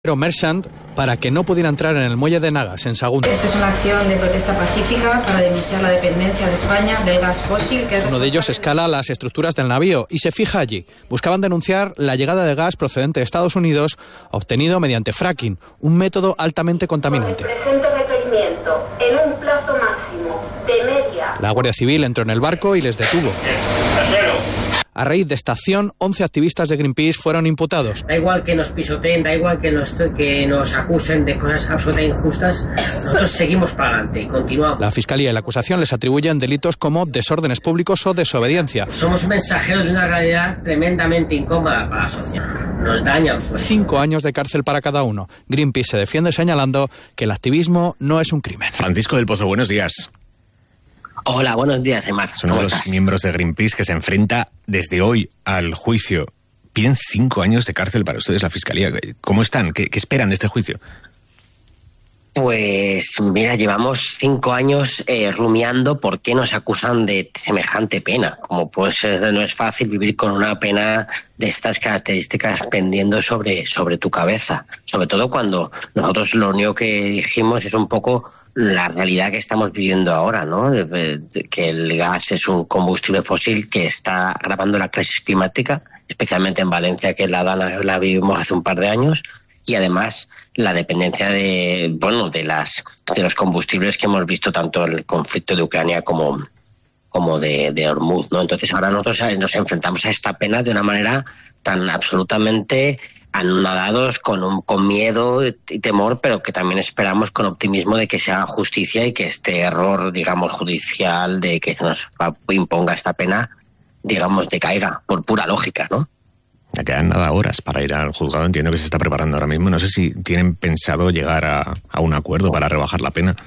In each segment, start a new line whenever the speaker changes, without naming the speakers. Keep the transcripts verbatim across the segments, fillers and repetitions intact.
Merchant para que no pudiera entrar en el muelle de Nagas, en Sagunto.
Esta es una acción de protesta pacífica para denunciar la dependencia de España del gas fósil. Que es
Uno de ellos escala las estructuras del navío y se fija allí. Buscaban denunciar la llegada de gas procedente de Estados Unidos, obtenido mediante fracking, un método altamente contaminante.
Con el presente requerimiento, en un plazo máximo de media...
La Guardia Civil entró en el barco y les detuvo. A raíz de esta acción, once activistas de Greenpeace fueron imputados.
Da igual que nos pisoteen, da igual que nos, que nos acusen de cosas absolutamente injustas, nosotros seguimos para adelante y continuamos.
La Fiscalía y la acusación les atribuyen delitos como desórdenes públicos o desobediencia.
Somos mensajeros de una realidad tremendamente incómoda para la sociedad. Nos dañan. Pues.
Cinco años de cárcel para cada uno. Greenpeace se defiende señalando que el activismo no es un crimen.
Francisco del Pozo, buenos días.
Hola, buenos días, Emar.
Son uno de los miembros de Greenpeace que se enfrenta desde hoy al juicio. Piden cinco años de cárcel para ustedes, la Fiscalía. ¿Cómo están? ¿Qué, qué esperan de este juicio?
Pues mira, llevamos cinco años eh, rumiando por qué nos acusan de semejante pena. Como pues no es fácil vivir con una pena de estas características pendiendo sobre, sobre tu cabeza. Sobre todo cuando nosotros lo único que dijimos es un poco la realidad que estamos viviendo ahora, ¿no? De, de, que el gas es un combustible fósil que está agravando la crisis climática, especialmente en Valencia, que la, la vivimos hace un par de años. Y además la dependencia de bueno de las de los combustibles que hemos visto tanto en el conflicto de Ucrania como como de, de Hormuz, ¿no? Entonces ahora nosotros nos enfrentamos a esta pena de una manera tan absolutamente anonadados, con un con miedo y temor, pero que también esperamos con optimismo de que se haga justicia y que este error, digamos, judicial de que nos imponga esta pena, digamos, decaiga por pura lógica, ¿no?
Ya quedan nada horas para ir al juzgado, entiendo que se está preparando ahora mismo. No sé si tienen pensado llegar a, a un acuerdo para rebajar la pena.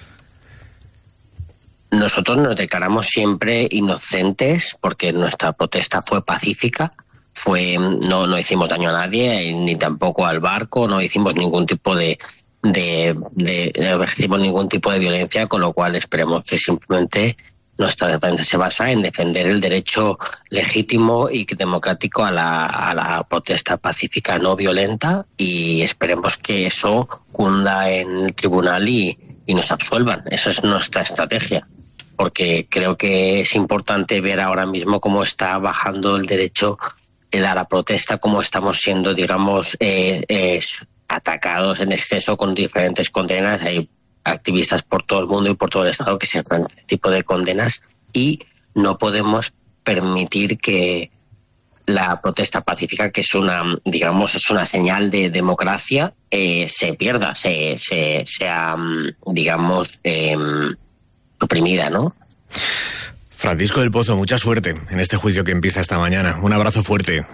Nosotros nos declaramos siempre inocentes porque nuestra protesta fue pacífica, fue no no hicimos daño a nadie, ni tampoco al barco, no hicimos ningún tipo de, de, de, de no ejercimos ningún tipo de violencia, con lo cual esperemos que simplemente nuestra defensa se basa en defender el derecho legítimo y democrático a la, a la protesta pacífica no violenta, y esperemos que eso cunda en el tribunal y, y nos absuelvan. Esa es nuestra estrategia, porque creo que es importante ver ahora mismo cómo está bajando el derecho a la protesta, cómo estamos siendo, digamos, eh, eh, atacados en exceso con diferentes condenas. Hay activistas por todo el mundo y por todo el Estado que se enfrentan a este tipo de condenas, y no podemos permitir que la protesta pacífica, que es una, digamos, es una señal de democracia, eh, se pierda, se, se sea, digamos, eh, suprimida, ¿no?
Francisco del Pozo, mucha suerte en este juicio que empieza esta mañana. Un abrazo fuerte.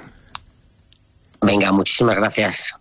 Venga, muchísimas gracias.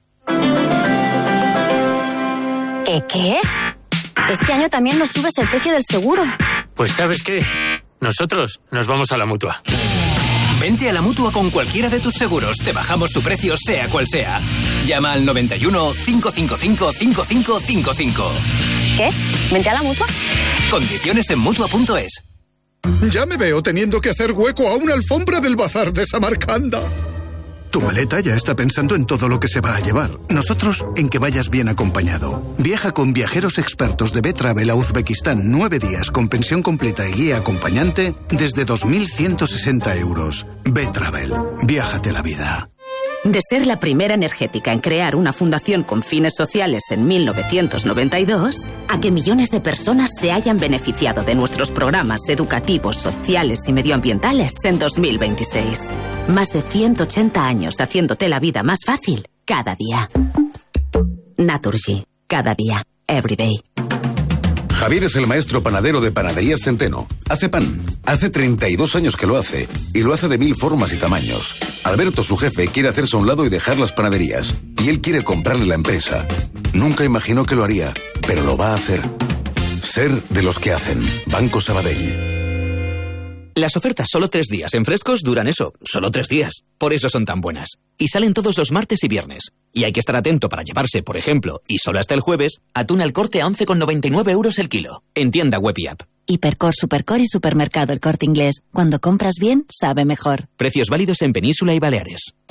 ¿Qué qué? Este año también nos subes el precio del seguro.
Pues ¿sabes qué? Nosotros nos vamos a la Mutua. Vente a la Mutua con cualquiera de tus seguros. Te bajamos su precio sea cual sea. Llama al noventa y uno, cinco cinco cinco, cinco cinco cinco cinco.
¿Qué? ¿Vente a la Mutua?
Condiciones en Mutua punto es.
Ya me veo teniendo que hacer hueco a una alfombra del bazar de Samarcanda. Tu maleta ya está pensando en todo lo que se va a llevar. Nosotros en que vayas bien acompañado. Viaja con viajeros expertos de B-Travel a Uzbekistán nueve días con pensión completa y guía acompañante desde dos mil ciento sesenta euros. B-Travel. Viájate la vida.
De ser la primera energética en crear una fundación con fines sociales en mil novecientos noventa y dos, a que millones de personas se hayan beneficiado de nuestros programas educativos, sociales y medioambientales en dos mil veintiséis. Más de ciento ochenta años haciéndote la vida más fácil cada día. Naturgy. Cada día. Every day.
Javier es el maestro panadero de Panaderías Centeno. Hace pan. Hace treinta y dos años que lo hace. Y lo hace de mil formas y tamaños. Alberto, su jefe, quiere hacerse a un lado y dejar las panaderías. Y él quiere comprarle la empresa. Nunca imaginó que lo haría, pero lo va a hacer. Ser de los que hacen. Banco Sabadell.
Las ofertas solo tres días en Frescos duran eso, solo tres días. Por eso son tan buenas. Y salen todos los martes y viernes. Y hay que estar atento para llevarse, por ejemplo, y solo hasta el jueves, atún al Corte a once con noventa y nueve euros el kilo. En tienda web y app.
Hipercor, Supercor y Supermercado El Corte Inglés. Cuando compras bien, sabe mejor.
Precios válidos en Península y Baleares.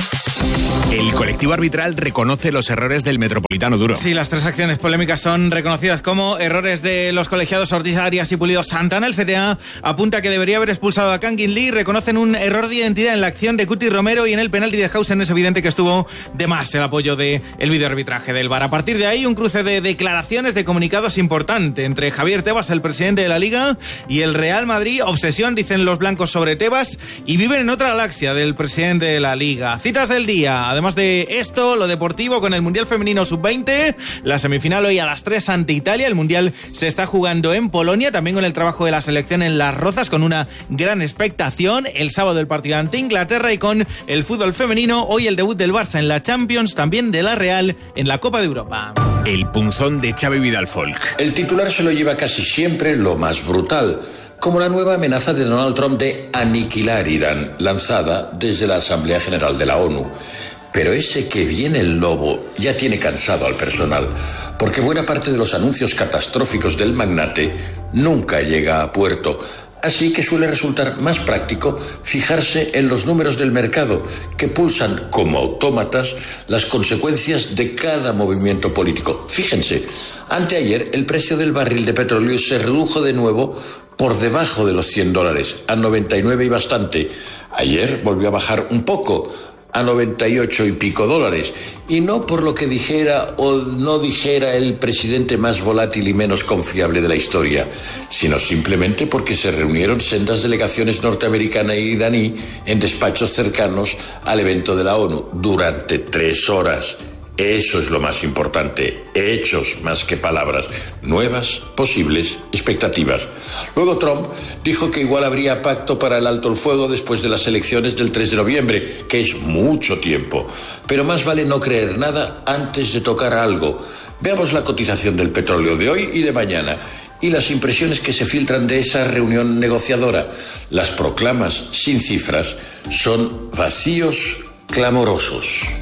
El colectivo arbitral reconoce los errores del Metropolitano Duro.
Sí, las tres acciones polémicas son reconocidas como errores de los colegiados Ortiz Arias y Pulido Santana. El C T A apunta que debería haber expulsado a Kangin Lee. Reconocen un error de identidad en la acción de Cuti Romero, y en el penalti de Hausen es evidente que estuvo de más el apoyo del videoarbitraje del V A R. A partir de ahí, un cruce de declaraciones, de comunicados importante entre Javier Tebas, el presidente de la Liga, y el Real Madrid. Obsesión, dicen los blancos, sobre Tebas, y viven en otra galaxia del presidente de la Liga. Citas del día. Además de esto, lo deportivo con el Mundial Femenino sub veinte, la semifinal hoy a las tres ante Italia. El Mundial se está jugando en Polonia, también con el trabajo de la selección en Las Rozas, con una gran expectación. El sábado el partido ante Inglaterra, y con el fútbol femenino, hoy el debut del Barça en la Champions, también de la Real en la Copa de Europa.
El punzón de Xavi Vidal Folk.
El titular se lo lleva casi siempre lo más brutal, como la nueva amenaza de Donald Trump de aniquilar Irán, lanzada desde la Asamblea General de la ONU. Pero ese que viene el lobo ya tiene cansado al personal, porque buena parte de los anuncios catastróficos del magnate nunca llega a puerto. Así que suele resultar más práctico fijarse en los números del mercado, que pulsan como autómatas las consecuencias de cada movimiento político. Fíjense, anteayer el precio del barril de petróleo se redujo de nuevo por debajo de los cien dólares, a noventa y nueve y bastante. Ayer volvió a bajar un poco, a noventa y ocho y pico dólares, y no por lo que dijera o no dijera el presidente más volátil y menos confiable de la historia, sino simplemente porque se reunieron sendas delegaciones norteamericana e iraní en despachos cercanos al evento de la ONU durante tres horas. Eso es lo más importante, hechos más que palabras, nuevas, posibles expectativas. Luego Trump dijo que igual habría pacto para el alto el fuego después de las elecciones del tres de noviembre, que es mucho tiempo. Pero más vale no creer nada antes de tocar algo. Veamos la cotización del petróleo de hoy y de mañana, y las impresiones que se filtran de esa reunión negociadora. Las proclamas sin cifras son vacíos clamorosos.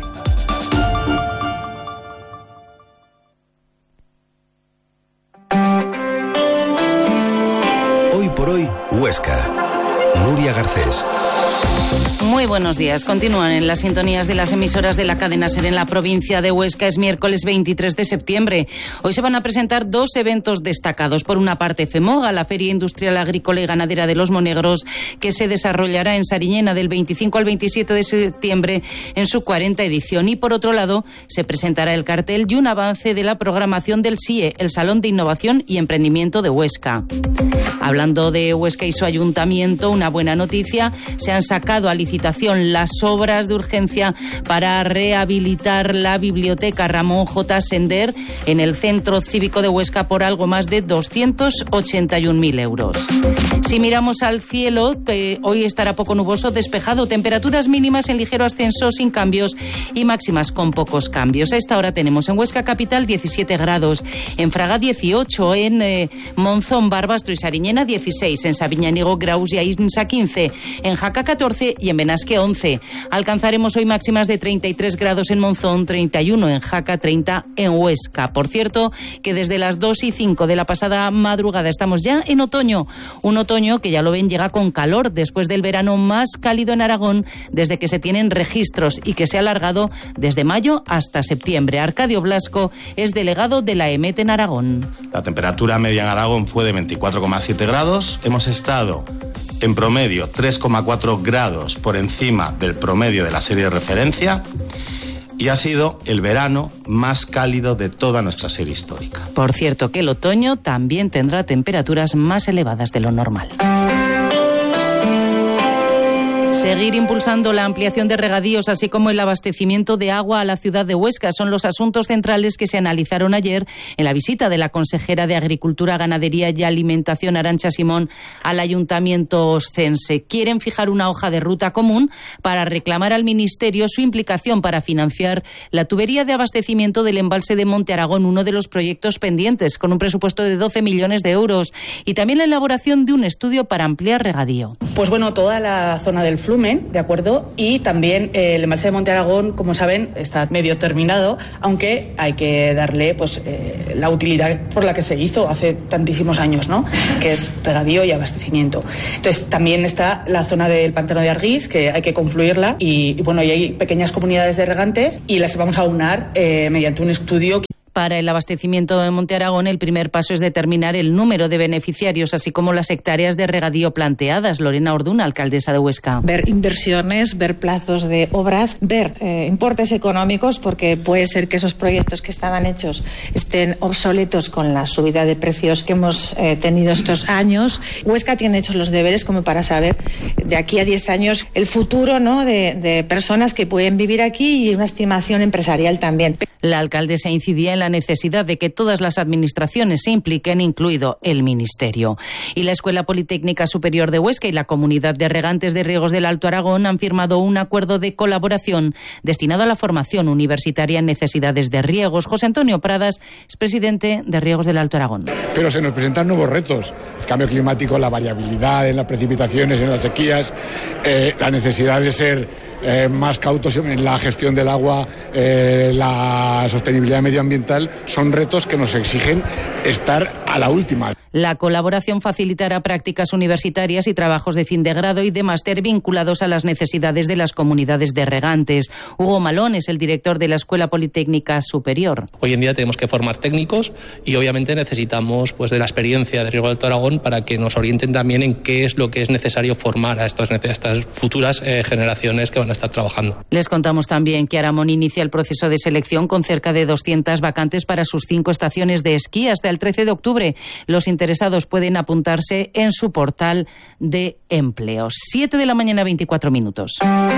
Hoy por hoy, Huesca. Nuria Garcés.
Muy buenos días. Continúan en las sintonías de las emisoras de la cadena SER en la provincia de Huesca. Es miércoles veintitrés de septiembre. Hoy se van a presentar dos eventos destacados. Por una parte, FEMOGA, la Feria Industrial Agrícola y Ganadera de los Monegros, que se desarrollará en Sariñena del veinticinco al veintisiete de septiembre en su cuarta edición. Y por otro lado, se presentará el cartel y un avance de la programación del S I E, el Salón de Innovación y Emprendimiento de Huesca. Hablando de Huesca y su ayuntamiento, una buena noticia: se han sacado a licitación las obras de urgencia para rehabilitar la biblioteca Ramón J. Sender en el Centro Cívico de Huesca por algo más de doscientos ochenta y un mil euros. Si miramos al cielo, eh, hoy estará poco nuboso, despejado, temperaturas mínimas en ligero ascenso sin cambios y máximas con pocos cambios. A esta hora tenemos en Huesca capital diecisiete grados, en Fraga dieciocho, en eh, Monzón, Barbastro y Sariñena dieciséis, en Sabiñánigo, Graus y Aínsa quince, en Jaca catorce y en Benasque once. Alcanzaremos hoy máximas de treinta y tres grados en Monzón, treinta y uno en Jaca, treinta en Huesca. Por cierto, que desde las dos y cinco de la pasada madrugada estamos ya en otoño. Un otoño que, ya lo ven, llega con calor después del verano más cálido en Aragón desde que se tienen registros y que se ha alargado desde mayo hasta septiembre. Arcadio Blasco es delegado de la EMET en Aragón.
La temperatura media en Aragón fue de veinticuatro coma siete grados. Hemos estado en promedio tres coma cuatro grados por encima del promedio de la serie de referencia, y ha sido el verano más cálido de toda nuestra serie histórica.
Por cierto, que el otoño también tendrá temperaturas más elevadas de lo normal. Seguir impulsando la ampliación de regadíos, así como el abastecimiento de agua a la ciudad de Huesca, son los asuntos centrales que se analizaron ayer en la visita de la consejera de Agricultura, Ganadería y Alimentación, Arantxa Simón, al Ayuntamiento oscense. Quieren fijar una hoja de ruta común para reclamar al Ministerio su implicación para financiar la tubería de abastecimiento del embalse de Monte Aragón, uno de los proyectos pendientes, con un presupuesto de doce millones de euros, y también la elaboración de un estudio para ampliar regadío.
Pues bueno, toda la zona del flujo volumen, ¿de acuerdo? Y también eh, el embalse de Monte Aragón, como saben, está medio terminado, aunque hay que darle pues eh, la utilidad por la que se hizo hace tantísimos años, ¿no? Que es regadío y abastecimiento. Entonces, también está la zona del pantano de Argís, que hay que confluirla, y, y bueno, y hay pequeñas comunidades de regantes y las vamos a aunar eh, mediante un estudio.
Para el abastecimiento de Monte Aragón, el primer paso es determinar el número de beneficiarios, así como las hectáreas de regadío planteadas. Lorena Orduna, alcaldesa de Huesca.
Ver inversiones, ver plazos de obras, ver eh, importes económicos, porque puede ser que esos proyectos que estaban hechos estén obsoletos con la subida de precios que hemos eh, tenido estos años. Huesca tiene hechos los deberes como para saber de aquí a diez años el futuro, ¿no?, de, de personas que pueden vivir aquí y una estimación empresarial también.
La alcaldesa incidía en la necesidad de que todas las administraciones se impliquen, incluido el Ministerio. Y la Escuela Politécnica Superior de Huesca y la Comunidad de Regantes de Riegos del Alto Aragón han firmado un acuerdo de colaboración destinado a la formación universitaria en necesidades de riegos. José Antonio Pradas es presidente de Riegos del Alto Aragón.
Pero se nos presentan nuevos retos. El cambio climático, la variabilidad en las precipitaciones, en las sequías, eh, la necesidad de ser Eh, más cautos en la gestión del agua, eh, la sostenibilidad medioambiental, son retos que nos exigen estar a la última.
La colaboración facilitará prácticas universitarias y trabajos de fin de grado y de máster vinculados a las necesidades de las comunidades de regantes. Hugo Malón es el director de la Escuela Politécnica Superior.
Hoy en día tenemos que formar técnicos y obviamente necesitamos pues de la experiencia de Riego del Alto Aragón para que nos orienten también en qué es lo que es necesario formar a estas, a estas futuras eh, generaciones que van a estar trabajando.
Les contamos también que Aramón inicia el proceso de selección con cerca de doscientas vacantes para sus cinco estaciones de esquí hasta el trece de octubre. Los interesados pueden apuntarse en su portal de empleos. siete de la mañana, veinticuatro minutos.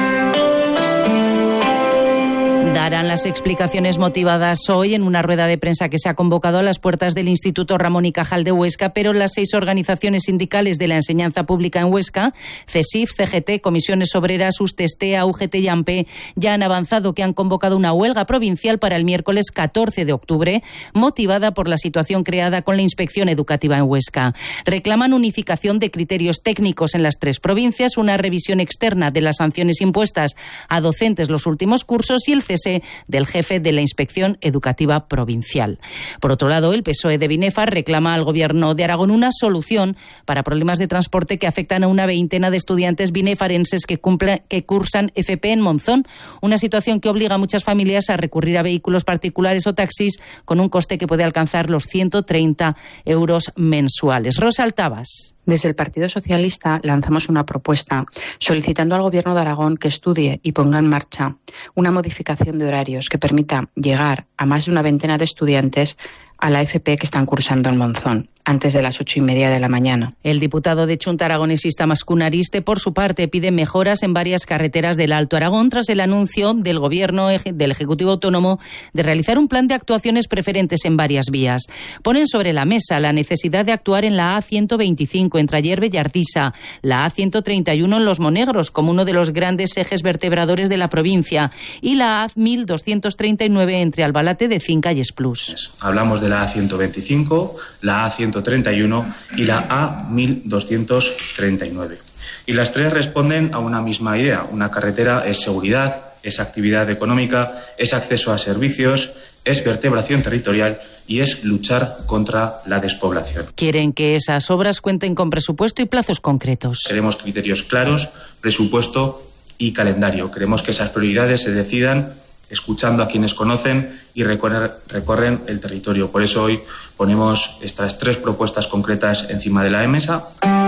Darán las explicaciones motivadas hoy en una rueda de prensa que se ha convocado a las puertas del Instituto Ramón y Cajal de Huesca, pero las seis organizaciones sindicales de la enseñanza pública en Huesca, CESIF, C G T, Comisiones Obreras, Ustestea, U G T y AMPE, ya han avanzado que han convocado una huelga provincial para el miércoles catorce de octubre, motivada por la situación creada con la inspección educativa en Huesca. Reclaman unificación de criterios técnicos en las tres provincias, una revisión externa de las sanciones impuestas a docentes los últimos cursos y el cese del jefe de la Inspección Educativa Provincial. Por otro lado, el P S O E de Binefar reclama al Gobierno de Aragón una solución para problemas de transporte que afectan a una veintena de estudiantes binefarenses que, cumpla, que cursan F P en Monzón, una situación que obliga a muchas familias a recurrir a vehículos particulares o taxis con un coste que puede alcanzar los ciento treinta euros mensuales. Rosa Altabas.
Desde el Partido Socialista lanzamos una propuesta solicitando al Gobierno de Aragón que estudie y ponga en marcha una modificación de horarios que permita llegar a más de una veintena de estudiantes a la F P que están cursando en Monzón, antes de las ocho y media de la mañana.
El diputado de Chunta aragonesista Mascún Ariste, por su parte, pide mejoras en varias carreteras del Alto Aragón tras el anuncio del Gobierno del Ejecutivo Autónomo de realizar un plan de actuaciones preferentes en varias vías. Ponen sobre la mesa la necesidad de actuar en la A ciento veinticinco entre Ayerbe y Ardisa, la A ciento treinta y uno en Los Monegros como uno de los grandes ejes vertebradores de la provincia y la A mil doscientos treinta y nueve entre Albalate de Cinca y Esplus.
Hablamos de la A ciento veinticinco, la A ciento treinta y uno y la A mil doscientos treinta y nueve. Y las tres responden a una misma idea. Una carretera es seguridad, es actividad económica, es acceso a servicios, es vertebración territorial y es luchar contra la despoblación.
Quieren que esas obras cuenten con presupuesto y plazos concretos.
Queremos criterios claros, presupuesto y calendario. Queremos que esas prioridades se decidan escuchando a quienes conocen y recorren, recorren el territorio. Por eso hoy ponemos estas tres propuestas concretas encima de la mesa.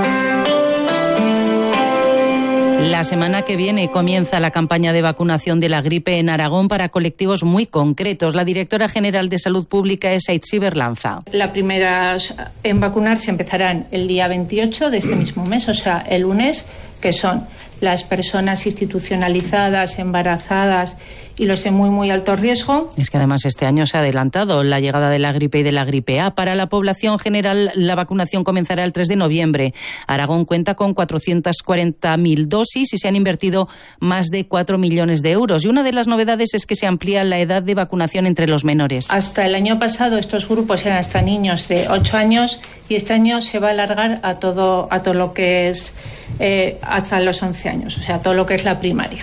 La semana que viene comienza la campaña de vacunación de la gripe en Aragón para colectivos muy concretos. La directora general de Salud Pública es Aitzi Berlanza.
Las primeras en vacunarse empezarán el día veintiocho de este mismo mes, o sea, el lunes, que son las personas institucionalizadas, embarazadas y los de muy, muy alto riesgo.
Es que además este año se ha adelantado la llegada de la gripe y de la gripe A. Para la población general, la vacunación comenzará el tres de noviembre. Aragón cuenta con cuatrocientas cuarenta mil dosis y se han invertido más de cuatro millones de euros. Y una de las novedades es que se amplía la edad de vacunación entre los menores.
Hasta el año pasado estos grupos eran hasta niños de ocho años y este año se va a alargar a todo, a todo lo que es eh, hasta los once años, o sea, todo lo que es la primaria.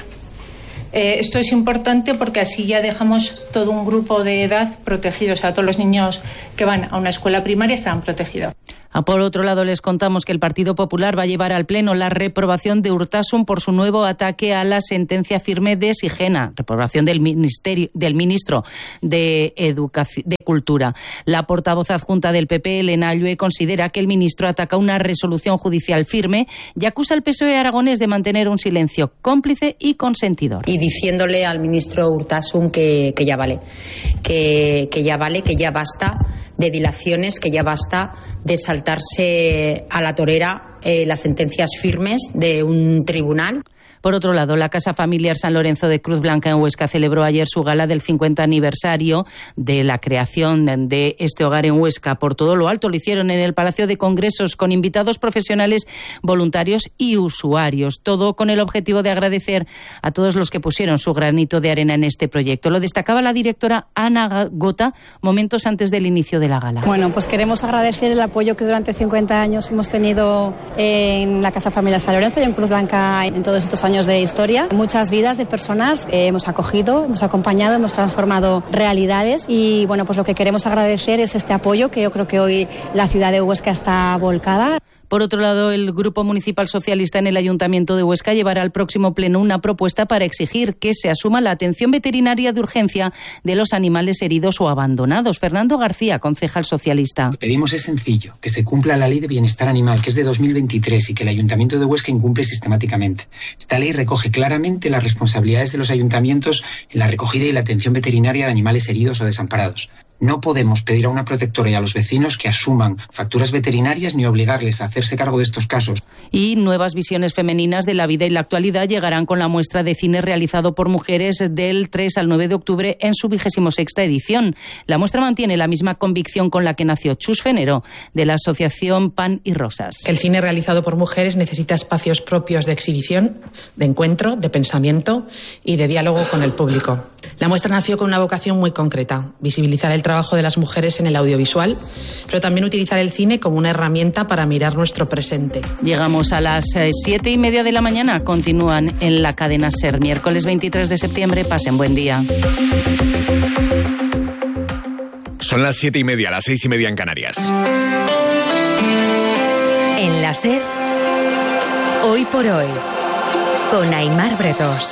Eh, esto es importante porque así ya dejamos todo un grupo de edad protegido, o sea, todos los niños que van a una escuela primaria estarán protegidos.
Ah, por otro lado, les contamos que el Partido Popular va a llevar al Pleno la reprobación de Urtasun por su nuevo ataque a la sentencia firme de Sigena, reprobación del ministerio, del ministro de Educación, de Cultura. La portavoz adjunta del P P, Elena Allue, considera que el ministro ataca una resolución judicial firme y acusa al P S O E aragonés de mantener un silencio cómplice y consentidor.
Y diciéndole al ministro Urtasun que, que ya vale, que, que ya vale, que ya basta de dilaciones, que ya basta de saltarse a la torera eh, las sentencias firmes de un tribunal.
Por otro lado, la Casa Familiar San Lorenzo de Cruz Blanca en Huesca celebró ayer su gala del cincuenta aniversario de la creación de este hogar en Huesca. Por todo lo alto lo hicieron en el Palacio de Congresos con invitados profesionales, voluntarios y usuarios. Todo con el objetivo de agradecer a todos los que pusieron su granito de arena en este proyecto. Lo destacaba la directora Ana Gota momentos antes del inicio de la gala.
Bueno, pues queremos agradecer el apoyo que durante cincuenta años hemos tenido en la Casa Familiar San Lorenzo y en Cruz Blanca en todos estos años de historia. Muchas vidas de personas eh, hemos acogido, hemos acompañado, hemos transformado realidades y bueno, pues lo que queremos agradecer es este apoyo que yo creo que hoy la ciudad de Huesca está volcada.
Por otro lado, el Grupo Municipal Socialista en el Ayuntamiento de Huesca llevará al próximo pleno una propuesta para exigir que se asuma la atención veterinaria de urgencia de los animales heridos o abandonados. Fernando García, concejal socialista.
Lo que pedimos es sencillo, que se cumpla la Ley de Bienestar Animal, que es de dos mil veintitrés y que el Ayuntamiento de Huesca incumple sistemáticamente. Esta ley recoge claramente las responsabilidades de los ayuntamientos en la recogida y la atención veterinaria de animales heridos o desamparados. No podemos pedir a una protectora y a los vecinos que asuman facturas veterinarias ni obligarles a hacerse cargo de estos casos.
Y nuevas visiones femeninas de la vida y la actualidad llegarán con la muestra de cine realizado por mujeres del tres al nueve de octubre en su vigésimo sexta edición. La muestra mantiene la misma convicción con la que nació Chus Fenero, de la asociación Pan y Rosas.
El cine realizado por mujeres necesita espacios propios de exhibición, de encuentro, de pensamiento y de diálogo con el público. La muestra nació con una vocación muy concreta: visibilizar el trabajo de las mujeres en el audiovisual, pero también utilizar el cine como una herramienta para mirar nuestro presente.
Llegamos a las eh, siete y media de la mañana. Continúan en la cadena SER. Miércoles veintitrés de septiembre. Pasen buen día.
Son las siete y media, las seis y media en Canarias.
En la SER, hoy por hoy, con Aimar Bretos.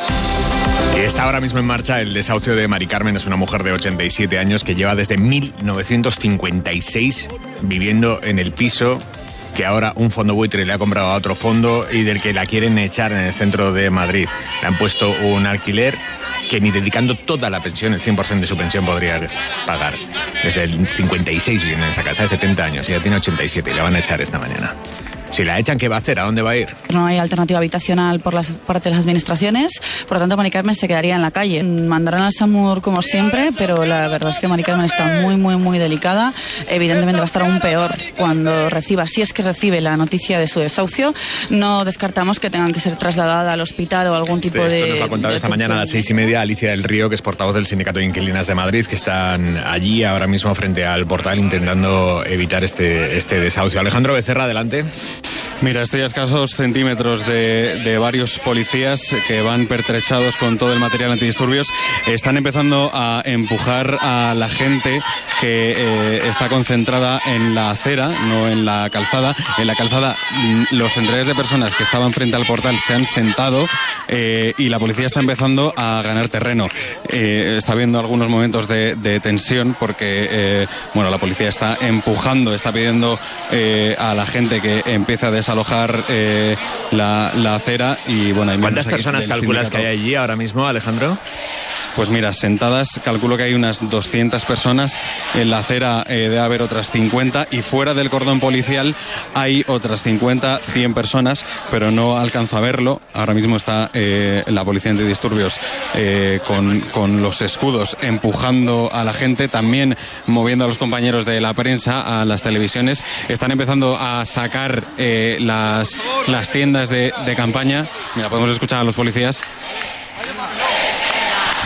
Y está ahora mismo en marcha el desahucio de Mari Carmen. Es una mujer de ochenta y siete años que lleva desde mil novecientos cincuenta y seis viviendo en el piso que ahora un fondo buitre le ha comprado a otro fondo y del que la quieren echar en el centro de Madrid. Le han puesto un alquiler que ni dedicando toda la pensión, el cien por ciento de su pensión, podría pagar. Desde el cincuenta y seis vive en esa casa, de setenta años, y ya tiene ochenta y siete y la van a echar esta mañana. Si la echan, ¿qué va a hacer? ¿A dónde va a ir?
No hay alternativa habitacional por las parte de las administraciones, por lo tanto Mari Carmen se quedaría en la calle. Mandarán al SAMUR como siempre, pero la verdad es que Mari Carmen está muy, muy, muy delicada. Evidentemente va a estar aún peor cuando reciba, si es que recibe la noticia de su desahucio. No descartamos que tengan que ser trasladada al hospital o algún tipo
Esto
de...
Esto nos lo ha contado esta mañana a las seis y media Alicia del Río, que es portavoz del Sindicato de Inquilinas de Madrid, que están allí ahora mismo frente al portal intentando evitar este, este desahucio. Alejandro Becerra, adelante.
Mira, estoy a escasos centímetros de, de varios policías que van pertrechados con todo el material antidisturbios. Están empezando a empujar a la gente que eh, está concentrada en la acera, no en la calzada. En la calzada, los centenares de personas que estaban frente al portal se han sentado eh, y la policía está empezando a ganar terreno. Eh, está habiendo algunos momentos de, de tensión porque eh, bueno, la policía está empujando, está pidiendo eh, a la gente que empiece a desalojar eh, la, la acera y bueno, hay
¿cuántas personas calculas que hay allí ahora mismo, Alejandro?
Pues mira, sentadas calculo que hay unas doscientas personas, en la acera eh, debe haber otras cincuenta y fuera del cordón policial hay otras cincuenta, cien personas, pero no alcanzo a verlo. Ahora mismo está eh, la policía antidisturbios eh, con, con los escudos empujando a la gente, también moviendo a los compañeros de la prensa a las televisiones. Están empezando a sacar eh, las, las tiendas de, de campaña. Mira, podemos escuchar a los policías.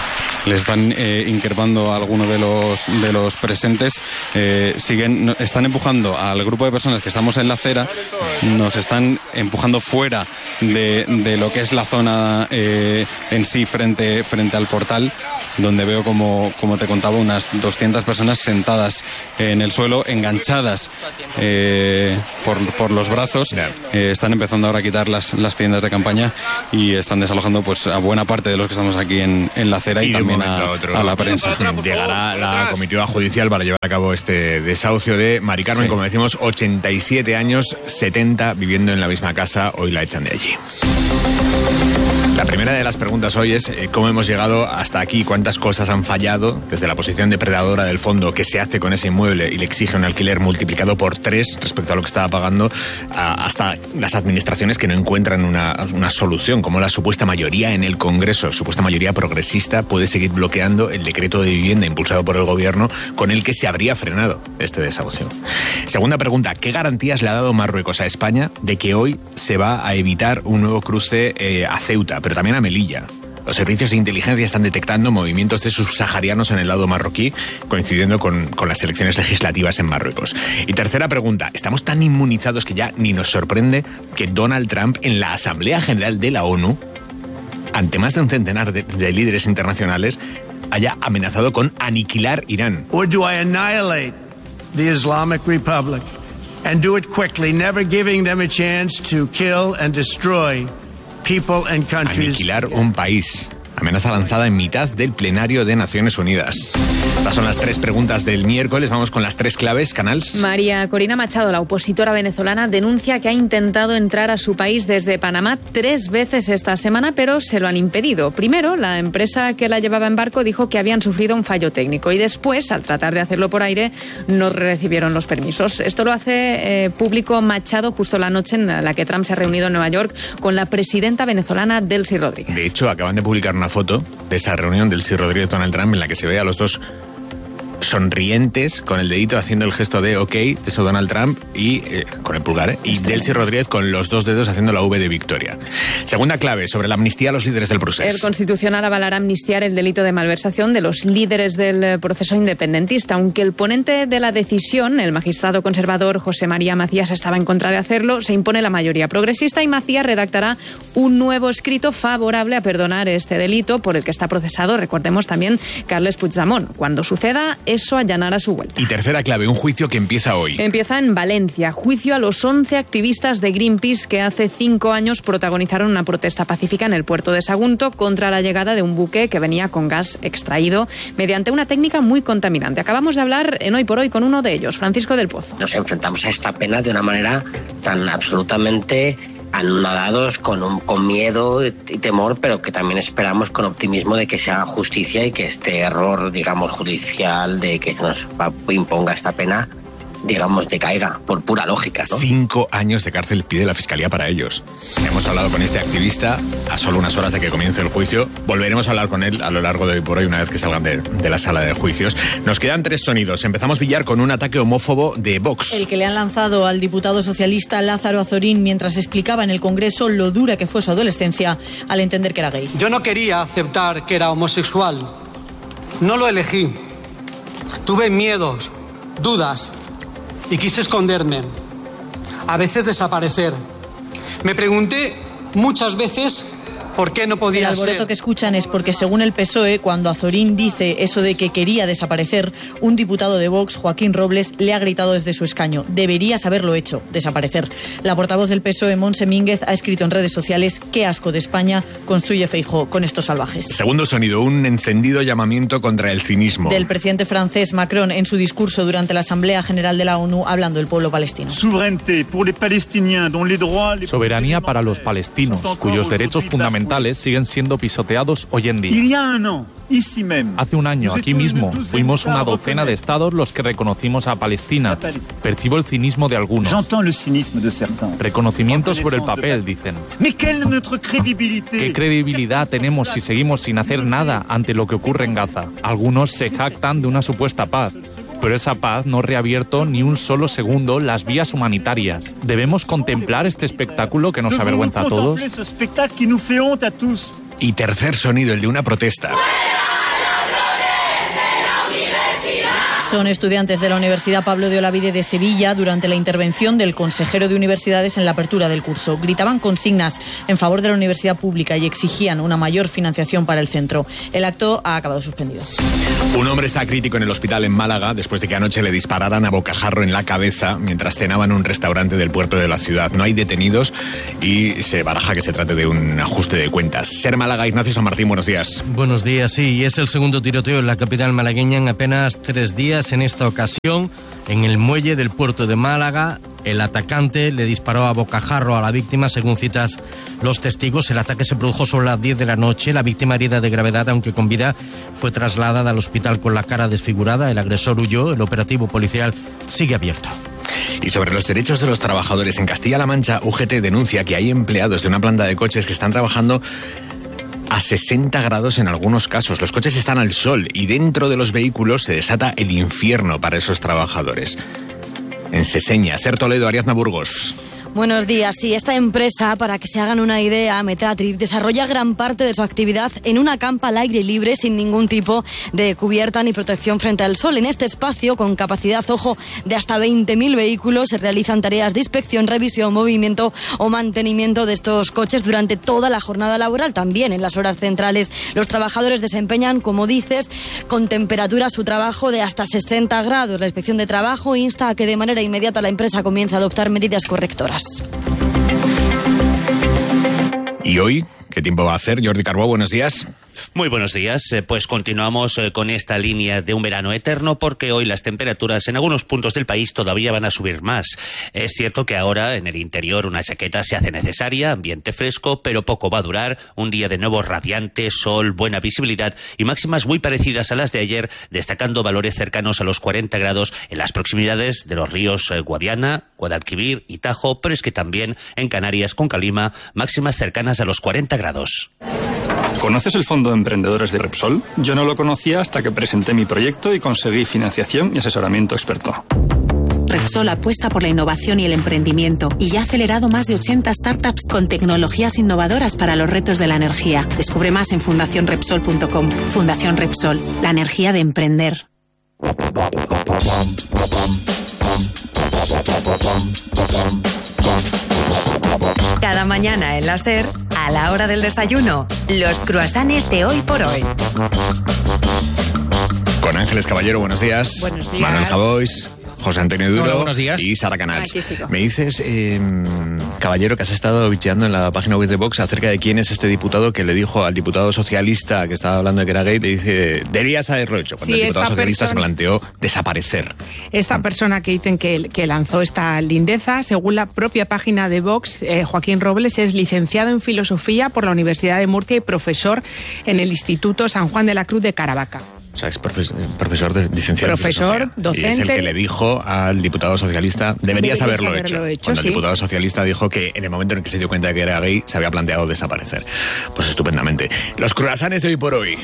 les están eh, increpando a alguno de los, de los presentes. Eh, siguen, están empujando al grupo de personas que estamos en la acera, nos están empujando fuera de, de lo que es la zona eh, en sí frente, frente al portal, donde veo, como, como te contaba, unas doscientas personas sentadas en el suelo, enganchadas eh, por, por los brazos. Eh, están empezando ahora a quitar las, las tiendas de campaña y están desalojando pues a buena parte de los que estamos aquí en, en la acera y, y también a, a, otro, a la prensa.
Llegará la comitiva judicial para llevar a cabo este desahucio de Mari Carmen, sí. Como decimos, ochenta y siete años, setenta viviendo en la misma casa, hoy la echan de allí. La primera de las preguntas hoy es eh, cómo hemos llegado hasta aquí, cuántas cosas han fallado desde la posición depredadora del fondo, qué se hace con ese inmueble y le exige un alquiler multiplicado por tres respecto a lo que estaba pagando, a, hasta las administraciones que no encuentran una, una solución, como la supuesta mayoría en el Congreso, supuesta mayoría progresista, puede seguir bloqueando el decreto de vivienda impulsado por el gobierno con el que se habría frenado este desahucio. Segunda pregunta, ¿qué garantías le ha dado Marruecos a España de que hoy se va a evitar un nuevo cruce eh, a Ceuta, pero también a Melilla? Los servicios de inteligencia están detectando movimientos de subsaharianos en el lado marroquí, coincidiendo con, con las elecciones legislativas en Marruecos. Y tercera pregunta, ¿estamos tan inmunizados que ya ni nos sorprende que Donald Trump en la Asamblea General de la ONU, ante más de un centenar de, de líderes internacionales, haya amenazado con aniquilar Irán?
Or do I annihilate the Islamic Republic and do it quickly, never giving them a chance to kill and destroy people and countries.
Aniquilar un país. Amenaza lanzada en mitad del plenario de Naciones Unidas. Estas son las tres preguntas del miércoles. Vamos con las tres claves, Canals.
María Corina Machado, la opositora venezolana, denuncia que ha intentado entrar a su país desde Panamá tres veces esta semana, pero se lo han impedido. Primero, la empresa que la llevaba en barco dijo que habían sufrido un fallo técnico y después, al tratar de hacerlo por aire, no recibieron los permisos. Esto lo hace eh, público Machado justo la noche en la que Trump se ha reunido en Nueva York con la presidenta venezolana Delcy Rodríguez.
De hecho, acaban de publicar una foto de esa reunión del Delcy Rodríguez Donald Trump en la que se ve a los dos sonrientes con el dedito haciendo el gesto de ok, eso Donald Trump, y eh, con el pulgar, ¿eh? Y Delcy Rodríguez con los dos dedos haciendo la V de victoria. Segunda clave, sobre la amnistía a los líderes del proceso.
El Constitucional avalará amnistiar el delito de malversación de los líderes del proceso independentista, aunque el ponente de la decisión, el magistrado conservador José María Macías, estaba en contra de hacerlo. Se impone la mayoría progresista y Macías redactará un nuevo escrito favorable a perdonar este delito por el que está procesado, recordemos también, Carles Puigdemont. Cuando suceda, eso allanará su vuelta.
Y tercera clave, un juicio que empieza hoy.
Empieza en Valencia. Juicio a los once activistas de Greenpeace que hace cinco años protagonizaron una protesta pacífica en el puerto de Sagunto contra la llegada de un buque que venía con gas extraído mediante una técnica muy contaminante. Acabamos de hablar en Hoy por Hoy con uno de ellos, Francisco del Pozo.
Nos enfrentamos a esta pena de una manera tan absolutamente anonadados, con, un, con miedo y temor, pero que también esperamos con optimismo de que se haga justicia y que este error, digamos, judicial de que nos imponga esta pena, digamos, decaiga por pura lógica, ¿no?
Cinco años de cárcel pide la Fiscalía para ellos. Hemos hablado con este activista a solo unas horas de que comience el juicio. Volveremos a hablar con él a lo largo de hoy por hoy, una vez que salgan de, de la sala de juicios. Nos quedan tres sonidos. Empezamos, Villar, con un ataque homófobo de Vox.
El que le han lanzado al diputado socialista Lázaro Azorín mientras explicaba en el Congreso lo dura que fue su adolescencia al entender que era gay.
Yo no quería aceptar que era homosexual. No lo elegí. Tuve miedos, dudas, y quise esconderme, a veces desaparecer. Me pregunté muchas veces por qué no podía ser.
El alboroto que escuchan es porque, según el P S O E, cuando Azorín dice eso de que quería desaparecer, un diputado de Vox, Joaquín Robles, le ha gritado desde su escaño: deberías haberlo hecho, desaparecer. La portavoz del P S O E, Montse Mínguez, ha escrito en redes sociales: qué asco de España construye Feijóo con estos salvajes.
Segundo sonido, un encendido llamamiento contra el cinismo.
Del presidente francés Macron en su discurso durante la Asamblea General de la ONU, hablando del pueblo palestino.
Soberanía para los palestinos, cuyos derechos fundamentales siguen siendo pisoteados hoy en día. Hace un año, aquí mismo, fuimos una docena de estados los que reconocimos a Palestina. Percibo el cinismo de algunos. Reconocimiento sobre el papel, dicen. ¿Qué credibilidad tenemos si seguimos sin hacer nada ante lo que ocurre en Gaza? Algunos se jactan de una supuesta paz, pero esa paz no ha reabierto ni un solo segundo las vías humanitarias. ¿Debemos contemplar este espectáculo que nos avergüenza a todos?
Y tercer sonido, el de una protesta.
Son estudiantes de la Universidad Pablo de Olavide de Sevilla durante la intervención del consejero de universidades en la apertura del curso. Gritaban consignas en favor de la universidad pública y exigían una mayor financiación para el centro. El acto ha acabado suspendido.
Un hombre está crítico en el hospital en Málaga después de que anoche le dispararan a bocajarro en la cabeza mientras cenaba en un restaurante del puerto de la ciudad. No hay detenidos y se baraja que se trate de un ajuste de cuentas. Ser Málaga, Ignacio San Martín, buenos días.
Buenos días, sí, y es el segundo tiroteo en la capital malagueña en apenas tres días. En esta ocasión, en el muelle del puerto de Málaga, el atacante le disparó a bocajarro a la víctima, según citas los testigos. El ataque se produjo sobre las diez de la noche. La víctima, herida de gravedad, aunque con vida, fue trasladada al hospital con la cara desfigurada. El agresor huyó. El operativo policial sigue abierto.
Y sobre los derechos de los trabajadores en Castilla-La Mancha, U G T denuncia que hay empleados de una planta de coches que están trabajando a sesenta grados en algunos casos. Los coches están al sol y dentro de los vehículos se desata el infierno para esos trabajadores. En Seseña, Ser Toledo, Ariadna Burgos.
Buenos días. Sí, esta empresa, para que se hagan una idea, Metatric, desarrolla gran parte de su actividad en una campa al aire libre sin ningún tipo de cubierta ni protección frente al sol. En este espacio, con capacidad, ojo, de hasta veinte mil vehículos, se realizan tareas de inspección, revisión, movimiento o mantenimiento de estos coches durante toda la jornada laboral. También en las horas centrales, los trabajadores desempeñan, como dices, con temperatura su trabajo de hasta sesenta grados. La Inspección de Trabajo insta a que de manera inmediata la empresa comience a adoptar medidas correctoras.
¿Y hoy qué tiempo va a hacer? Jordi Carbó, buenos días.
Muy buenos días. Pues continuamos con esta línea de un verano eterno porque hoy las temperaturas en algunos puntos del país todavía van a subir más. Es cierto que ahora en el interior una chaqueta se hace necesaria, ambiente fresco, pero poco va a durar. Un día de nuevo radiante, sol, buena visibilidad y máximas muy parecidas a las de ayer, destacando valores cercanos a los cuarenta grados en las proximidades de los ríos Guadiana, Guadalquivir y Tajo, pero es que también en Canarias con Calima, máximas cercanas a los cuarenta grados.
¿Conoces el Fondo de Emprendedores de Repsol? Yo no lo conocía hasta que presenté mi proyecto y conseguí financiación y asesoramiento experto.
Repsol apuesta por la innovación y el emprendimiento y ya ha acelerado más de ochenta startups con tecnologías innovadoras para los retos de la energía. Descubre más en fundación repsol punto com. Fundación Repsol, la energía de emprender.
Cada mañana en la SER, a la hora del desayuno, los croissants de Hoy por Hoy.
Con Ángeles Caballero, buenos días.
Buenos días.
Manuel Javois, José Antonio Duro.
Hola, buenos días.
Y Sara Canals.
Aquí sigo.
Me dices, eh, Caballero, que has estado bicheando en la página web de Vox acerca de quién es este diputado que le dijo al diputado socialista que estaba hablando de que era gay, le dice, deberías haberlo hecho, cuando
Sí,
el diputado
esta
socialista
persona-
se planteó desaparecer.
Esta persona que dicen que, que lanzó esta lindeza, según la propia página de Vox, eh, Joaquín Robles es licenciado en Filosofía por la Universidad de Murcia y profesor en el Instituto San Juan de la Cruz de Caravaca.
O sea, es profe- profesor de licenciado
Profesor,
en filosofía.
docente.
Y es el que le dijo al diputado socialista, deberías,
Deberías
haberlo,
haberlo
hecho.
hecho,
Cuando
sí.
el diputado socialista dijo que en el momento en que se dio cuenta de que era gay, se había planteado desaparecer. Pues estupendamente. Los croissants de Hoy por Hoy.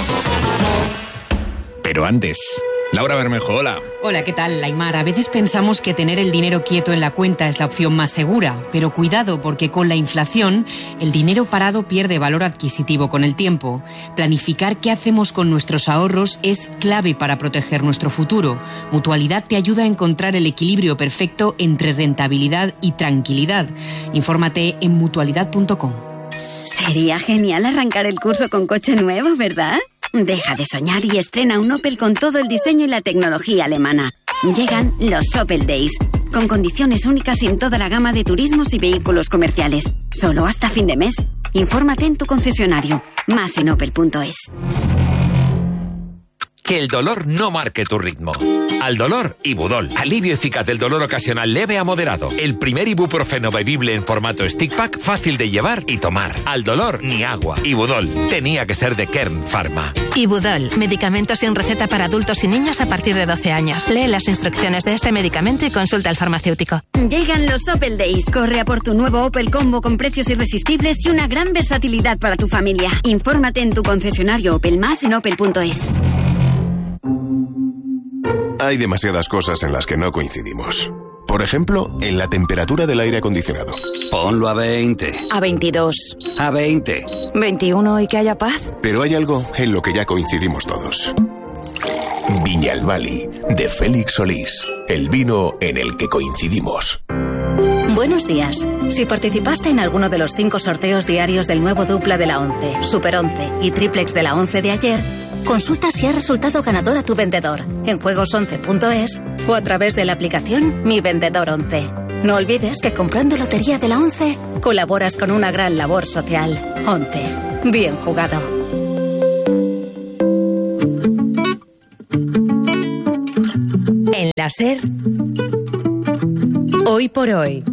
Pero antes, Laura Bermejo, hola.
Hola, ¿qué tal, Aimar? A veces pensamos que tener el dinero quieto en la cuenta es la opción más segura, pero cuidado porque con la inflación el dinero parado pierde valor adquisitivo con el tiempo. Planificar qué hacemos con nuestros ahorros es clave para proteger nuestro futuro. Mutualidad te ayuda a encontrar el equilibrio perfecto entre rentabilidad y tranquilidad. Infórmate en mutualidad punto com.
Sería genial arrancar el curso con coche nuevo, ¿verdad? Deja de soñar y estrena un Opel con todo el diseño y la tecnología alemana. Llegan los Opel Days, con condiciones únicas en toda la gama de turismos y vehículos comerciales. Solo hasta fin de mes. Infórmate en tu concesionario. Más en opel punto es.
Que el dolor no marque tu ritmo. Al dolor, Ibudol. Alivio eficaz del dolor ocasional leve a moderado. El primer ibuprofeno bebible en formato stick pack, fácil de llevar y tomar. Al dolor, ni agua. Ibudol. Tenía que ser de Kern Pharma.
Ibudol, medicamento sin receta para adultos y niños a partir de doce años. Lee las instrucciones de este medicamento y consulta al farmacéutico.
Llegan los Opel Days. Corre a por tu nuevo Opel Combo con precios irresistibles y una gran versatilidad para tu familia. Infórmate en tu concesionario Opel, más en opel punto es.
Hay demasiadas cosas en las que no coincidimos. Por ejemplo, en la temperatura del aire acondicionado.
Ponlo a veinte.
A veintidós.
A veinte.
veintiuno y que haya paz.
Pero hay algo en lo que ya coincidimos todos. Viña Viñalbali, de Félix Solís, el vino en el que coincidimos.
Buenos días. Si participaste en alguno de los cinco sorteos diarios del nuevo dupla de la once, Super once y Triplex de la once de ayer, consulta si ha resultado ganador a tu vendedor en juegos once punto es o a través de la aplicación Mi Vendedor once. No olvides que comprando Lotería de la once colaboras con una gran labor social. once. Bien jugado.
En la SER, Hoy por Hoy,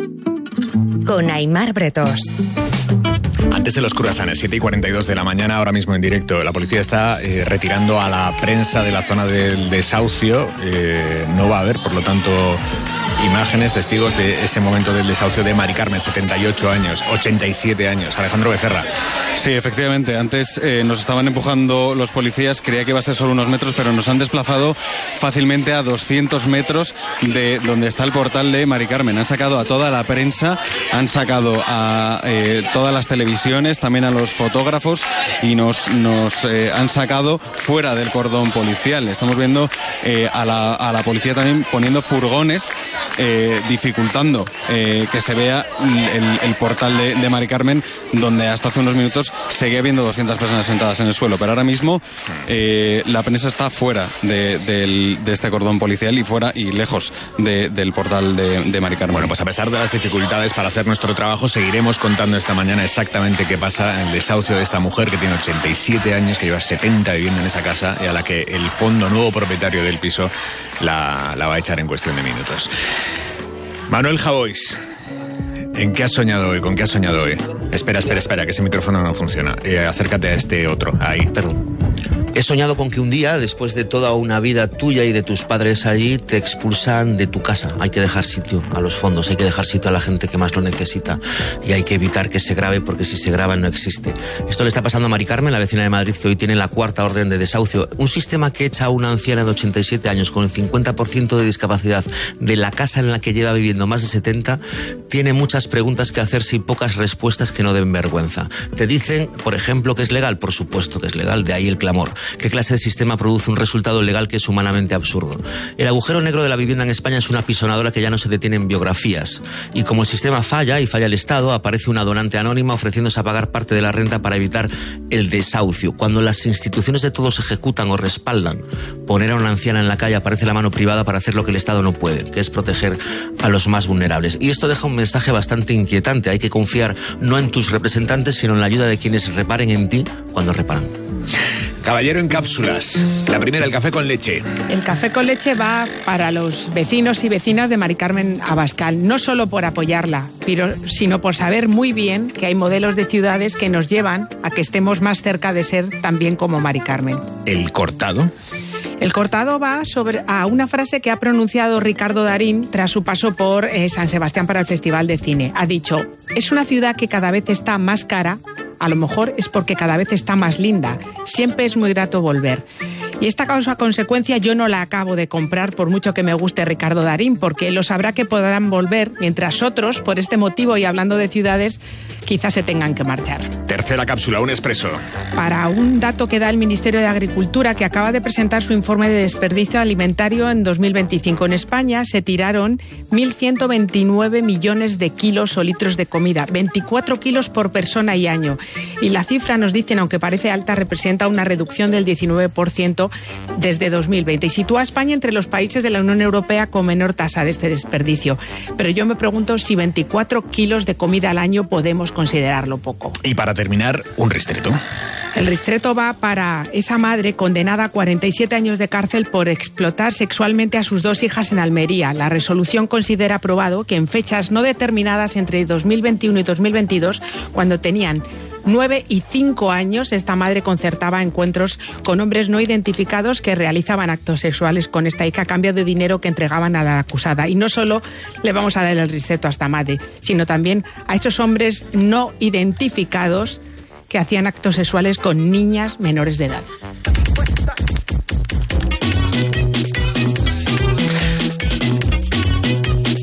con Aimar Bretós.
Antes de los cruasanes, siete y cuarenta y dos de la mañana, ahora mismo en directo, la policía está eh, retirando a la prensa de la zona del desahucio. Eh, no va a haber, por lo tanto, imágenes, testigos de ese momento del desahucio de Mari Carmen, setenta y ocho años, ochenta y siete años. Alejandro Becerra.
Sí, efectivamente, antes eh, nos estaban empujando los policías, creía que iba a ser solo unos metros, pero nos han desplazado fácilmente a doscientos metros de donde está el portal de Mari Carmen. Han sacado a toda la prensa, han sacado a eh, todas las televisiones, también a los fotógrafos, y nos, nos eh, han sacado fuera del cordón policial. Estamos viendo eh, a, la, a la policía también poniendo furgones, eh, dificultando eh, que se vea el, el portal de, de Mari Carmen, donde hasta hace unos minutos seguía habiendo doscientas personas sentadas en el suelo, pero ahora mismo eh, la prensa está fuera de, de, de este cordón policial y fuera y lejos de, del portal de, de Mari Carmen.
Bueno, pues a pesar de las dificultades para hacer nuestro trabajo, seguiremos contando esta mañana exactamente qué pasa en el desahucio de esta mujer que tiene ochenta y siete años, que lleva setenta viviendo en esa casa y a la que el fondo nuevo propietario del piso la, la va a echar en cuestión de minutos. Manuel Javois, ¿en qué has soñado hoy? ¿Con qué has soñado hoy? Espera, espera, espera, que ese micrófono no funciona. Eh, acércate a este otro. Ahí, perdón.
He soñado con que un día, después de toda una vida tuya y de tus padres allí, te expulsan de tu casa. Hay que dejar sitio a los fondos, hay que dejar sitio a la gente que más lo necesita y hay que evitar que se grave, porque si se graba no existe. Esto le está pasando a Mari Carmen, la vecina de Madrid, que hoy tiene la cuarta orden de desahucio. Un sistema que echa a una anciana de ochenta y siete años con el cincuenta por ciento de discapacidad de la casa en la que lleva viviendo más de setenta, tiene muchas preguntas que hacerse y pocas respuestas que no den vergüenza. Te dicen, por ejemplo, que es legal. Por supuesto que es legal, de ahí el clamor. ¿Qué clase de sistema produce un resultado legal que es humanamente absurdo? El agujero negro de la vivienda en España es una pisonadora que ya no se detiene en biografías. Y como el sistema falla y falla el Estado, aparece una donante anónima ofreciéndose a pagar parte de la renta para evitar el desahucio. Cuando las instituciones de todos ejecutan o respaldan poner a una anciana en la calle, aparece la mano privada para hacer lo que el Estado no puede, que es proteger a los más vulnerables. Y esto deja un mensaje bastante inquietante. Hay que confiar no en tus representantes, sino en la ayuda de quienes reparen en ti cuando reparan.
Caballero en cápsulas. La primera, el café con leche.
El café con leche va para los vecinos y vecinas de Mari Carmen Abascal, no solo por apoyarla, pero, sino por saber muy bien que hay modelos de ciudades que nos llevan a que estemos más cerca de ser también como Mari Carmen.
¿El cortado?
El cortado va sobre, a una frase que ha pronunciado Ricardo Darín tras su paso por eh, San Sebastián para el Festival de Cine. Ha dicho: es una ciudad que cada vez está más cara. A lo mejor es porque cada vez está más linda. Siempre es muy grato volver. Y esta causa-consecuencia yo no la acabo de comprar, por mucho que me guste Ricardo Darín, porque él lo sabrá que podrán volver, mientras otros, por este motivo y hablando de ciudades, quizás se tengan que marchar.
Tercera cápsula, un expreso.
Para un dato que da el Ministerio de Agricultura, que acaba de presentar su informe de desperdicio alimentario en dos mil veinticinco. En España se tiraron mil ciento veintinueve millones de kilos o litros de comida, veinticuatro kilos por persona y año. Y la cifra, nos dicen, aunque parece alta, representa una reducción del diecinueve por ciento desde dos mil veinte y sitúa a España entre los países de la Unión Europea con menor tasa de este desperdicio. Pero yo me pregunto si veinticuatro kilos de comida al año podemos considerarlo poco.
Y para terminar, un ristreto.
El ristreto va para esa madre condenada a cuarenta y siete años de cárcel por explotar sexualmente a sus dos hijas en Almería. La resolución considera probado que en fechas no determinadas entre dos mil veintiuno y dos mil veintidós, cuando tenían nueve y cinco años, esta madre concertaba encuentros con hombres no identificados que realizaban actos sexuales con esta hija a cambio de dinero que entregaban a la acusada. Y no solo le vamos a dar el ristreto a esta madre, sino también a estos hombres no identificados que hacían actos sexuales con niñas menores de edad.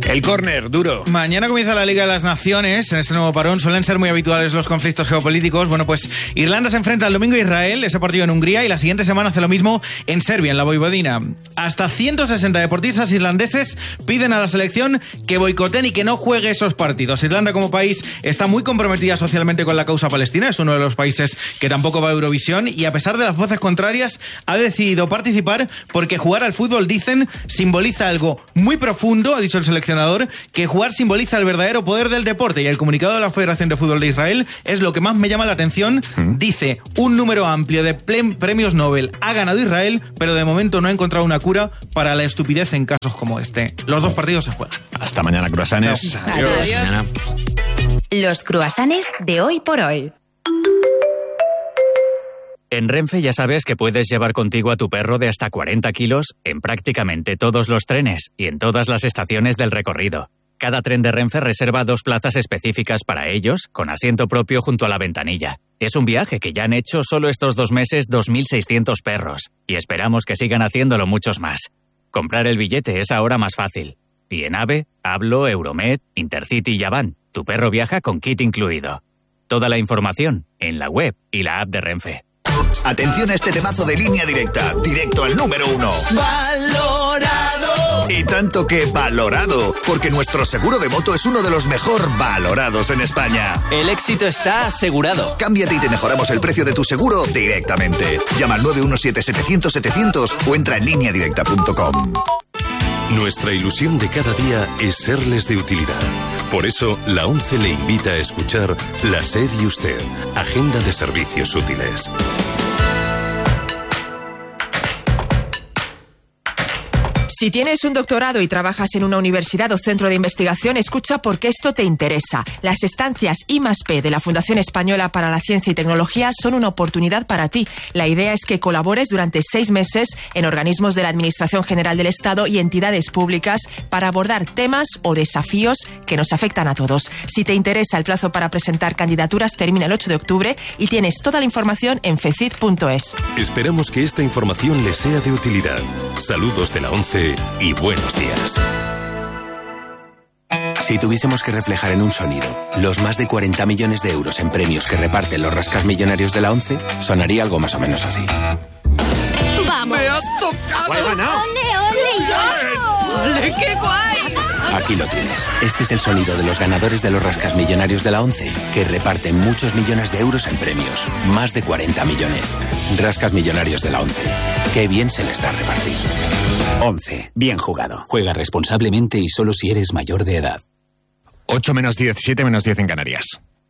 El córner, duro.
Mañana comienza la Liga de las Naciones. En este nuevo parón suelen ser muy habituales los conflictos geopolíticos. Bueno, pues Irlanda se enfrenta el domingo a Israel, ese partido en Hungría, y la siguiente semana hace lo mismo en Serbia, en la Voivodina. Hasta ciento sesenta deportistas irlandeses piden a la selección que boicoten y que no juegue esos partidos. Irlanda como país está muy comprometida socialmente con la causa palestina, es uno de los países que tampoco va a Eurovisión, y a pesar de las voces contrarias ha decidido participar porque jugar al fútbol, dicen, simboliza algo muy profundo, ha dicho el seleccionador, que jugar simboliza el verdadero poder del deporte, y el comunicado de la Federación de Fútbol de Israel es lo que más me llama la atención. ¿Mm? Dice, un número amplio de premios Nobel ha ganado Israel, pero de momento no ha encontrado una cura para la estupidez en casos como este. Los dos partidos se juegan.
Hasta mañana, croissants.
No. Adiós. Adiós. Los croissants de hoy por hoy.
En Renfe ya sabes que puedes llevar contigo a tu perro de hasta cuarenta kilos en prácticamente todos los trenes y en todas las estaciones del recorrido. Cada tren de Renfe reserva dos plazas específicas para ellos, con asiento propio junto a la ventanilla. Es un viaje que ya han hecho solo estos dos meses dos mil seiscientos perros, y esperamos que sigan haciéndolo muchos más. Comprar el billete es ahora más fácil. Y en AVE, Hablo, Euromed, Intercity y Avant, tu perro viaja con kit incluido. Toda la información en la web y la app de Renfe.
Atención a este temazo de Línea Directa, directo al número uno. ¡Valorado! Y tanto que valorado, porque nuestro seguro de moto es uno de los mejor valorados en España.
El éxito está asegurado.
Cámbiate y te mejoramos el precio de tu seguro directamente. Llama al nueve uno siete setecientos setecientos o entra en línea directa punto com.
Nuestra ilusión de cada día es serles de utilidad. Por eso, la ONCE le invita a escuchar La SER y Usted, Agenda de Servicios Útiles.
Si tienes un doctorado y trabajas en una universidad o centro de investigación, escucha porque esto te interesa. Las estancias I más P de la Fundación Española para la Ciencia y Tecnología son una oportunidad para ti. La idea es que colabores durante seis meses en organismos de la Administración General del Estado y entidades públicas para abordar temas o desafíos que nos afectan a todos. Si te interesa, el plazo para presentar candidaturas termina el ocho de octubre y tienes toda la información en fecit punto es.
Esperamos que esta información les sea de utilidad. Saludos de la ONCE y buenos días.
Si tuviésemos que reflejar en un sonido los más de cuarenta millones de euros en premios que reparten los rascasmillonarios de la ONCE, sonaría algo más o menos así.
¡Vamos!
¡Me has tocado!
¡He ganado! ¡Ole, ole, yo! ¡Ole, qué guay!
Aquí lo tienes. Este es el sonido de los ganadores de los rascasmillonarios de la ONCE, que reparten muchos millones de euros en premios. Más de cuarenta millones. Rascasmillonarios de la ONCE. Qué bien se les da repartir.
ONCE. Bien jugado. Juega responsablemente y solo si eres mayor de edad.
ocho menos diez, siete menos diez en Canarias.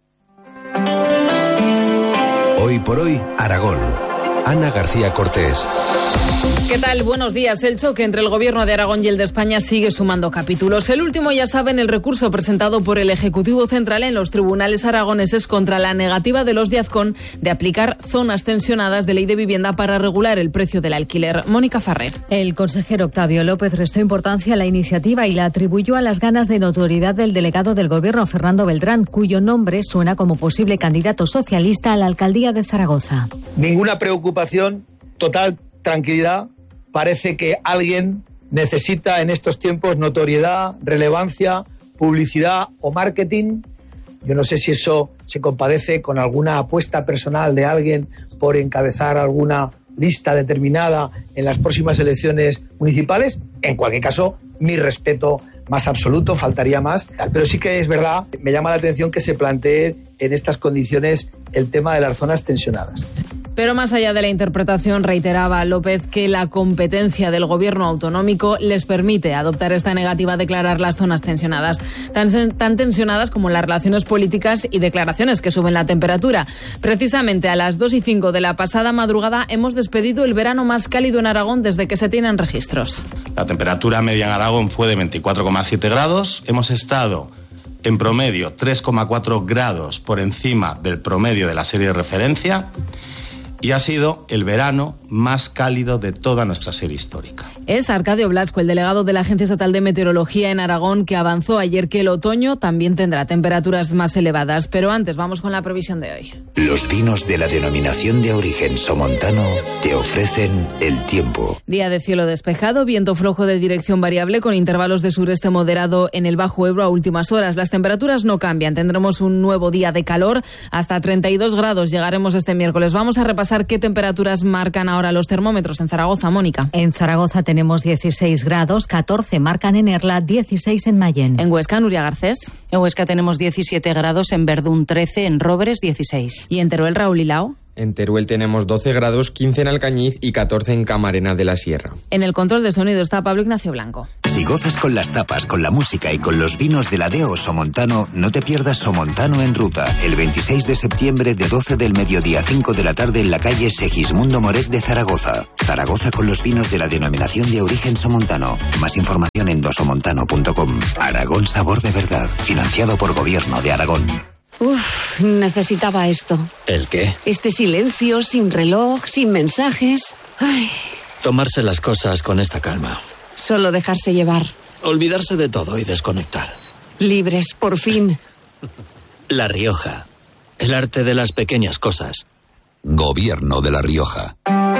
Hoy por hoy, Aragón. Ana García Cortés.
¿Qué tal? Buenos días. El choque entre el Gobierno de Aragón y el de España sigue sumando capítulos. El último, ya saben, el recurso presentado por el Ejecutivo Central en los tribunales aragoneses contra la negativa de los de Azcón de aplicar zonas tensionadas de ley de vivienda para regular el precio del alquiler. Mónica Farré.
El consejero Octavio López restó importancia a la iniciativa y la atribuyó a las ganas de notoriedad del delegado del Gobierno, Fernando Beltrán, cuyo nombre suena como posible candidato socialista a la alcaldía de Zaragoza.
Ninguna preocupación, total tranquilidad. Parece que alguien necesita en estos tiempos notoriedad, relevancia, publicidad o marketing. Yo no sé si eso se compadece con alguna apuesta personal de alguien por encabezar alguna lista determinada en las próximas elecciones municipales. En cualquier caso, mi respeto más absoluto, faltaría más. Pero sí que es verdad, me llama la atención que se plantee en estas condiciones el tema de las zonas tensionadas.
Pero más allá de la interpretación, reiteraba López que la competencia del gobierno autonómico les permite adoptar esta negativa a declarar las zonas tensionadas, tan, tan tensionadas como las relaciones políticas y declaraciones que suben la temperatura. Precisamente a las dos y cinco de la pasada madrugada hemos despedido el verano más cálido en Aragón desde que se tienen registros.
La temperatura media en Aragón fue de veinticuatro coma siete grados. Hemos estado en promedio tres coma cuatro grados por encima del promedio de la serie de referencia. y ha sido el verano más cálido de toda nuestra serie histórica.
Es Arcadio Blasco, el delegado de la Agencia Estatal de Meteorología en Aragón, que avanzó ayer que el otoño también tendrá temperaturas más elevadas. Pero antes vamos con la previsión de hoy.
Los vinos de la denominación de origen somontano te ofrecen el tiempo.
Día de cielo despejado, viento flojo de dirección variable con intervalos de sureste moderado en el Bajo Ebro a últimas horas. Las temperaturas no cambian, tendremos un nuevo día de calor, hasta treinta y dos grados llegaremos este miércoles. Vamos a repasar qué temperaturas marcan ahora los termómetros en Zaragoza, Mónica.
En Zaragoza tenemos dieciséis grados, catorce marcan en Erla, dieciséis en Mayén.
En Huesca, Nuria Garcés.
En Huesca tenemos diecisiete grados, en Verdún trece, en Róveres dieciséis.
¿Y en Teruel, Raúl Hilao?
En Teruel tenemos doce grados, quince en Alcañiz y catorce en Camarena de la Sierra.
En el control de sonido está Pablo Ignacio Blanco.
Si gozas con las tapas, con la música y con los vinos de la D E O Somontano, no te pierdas Somontano en Ruta, el veintiséis de septiembre de doce del mediodía a cinco de la tarde en la calle Segismundo Moret de Zaragoza. Zaragoza con los vinos de la denominación de origen Somontano. Más información en dosomontano punto com. Aragón Sabor de Verdad, financiado por Gobierno de Aragón.
Uf, necesitaba esto.
¿El qué?
Este silencio, sin reloj, sin mensajes. Ay.
Tomarse las cosas con esta calma.
Solo dejarse llevar.
Olvidarse de todo y desconectar.
Libres, por fin.
La Rioja. El arte de las pequeñas cosas.
Gobierno de La Rioja.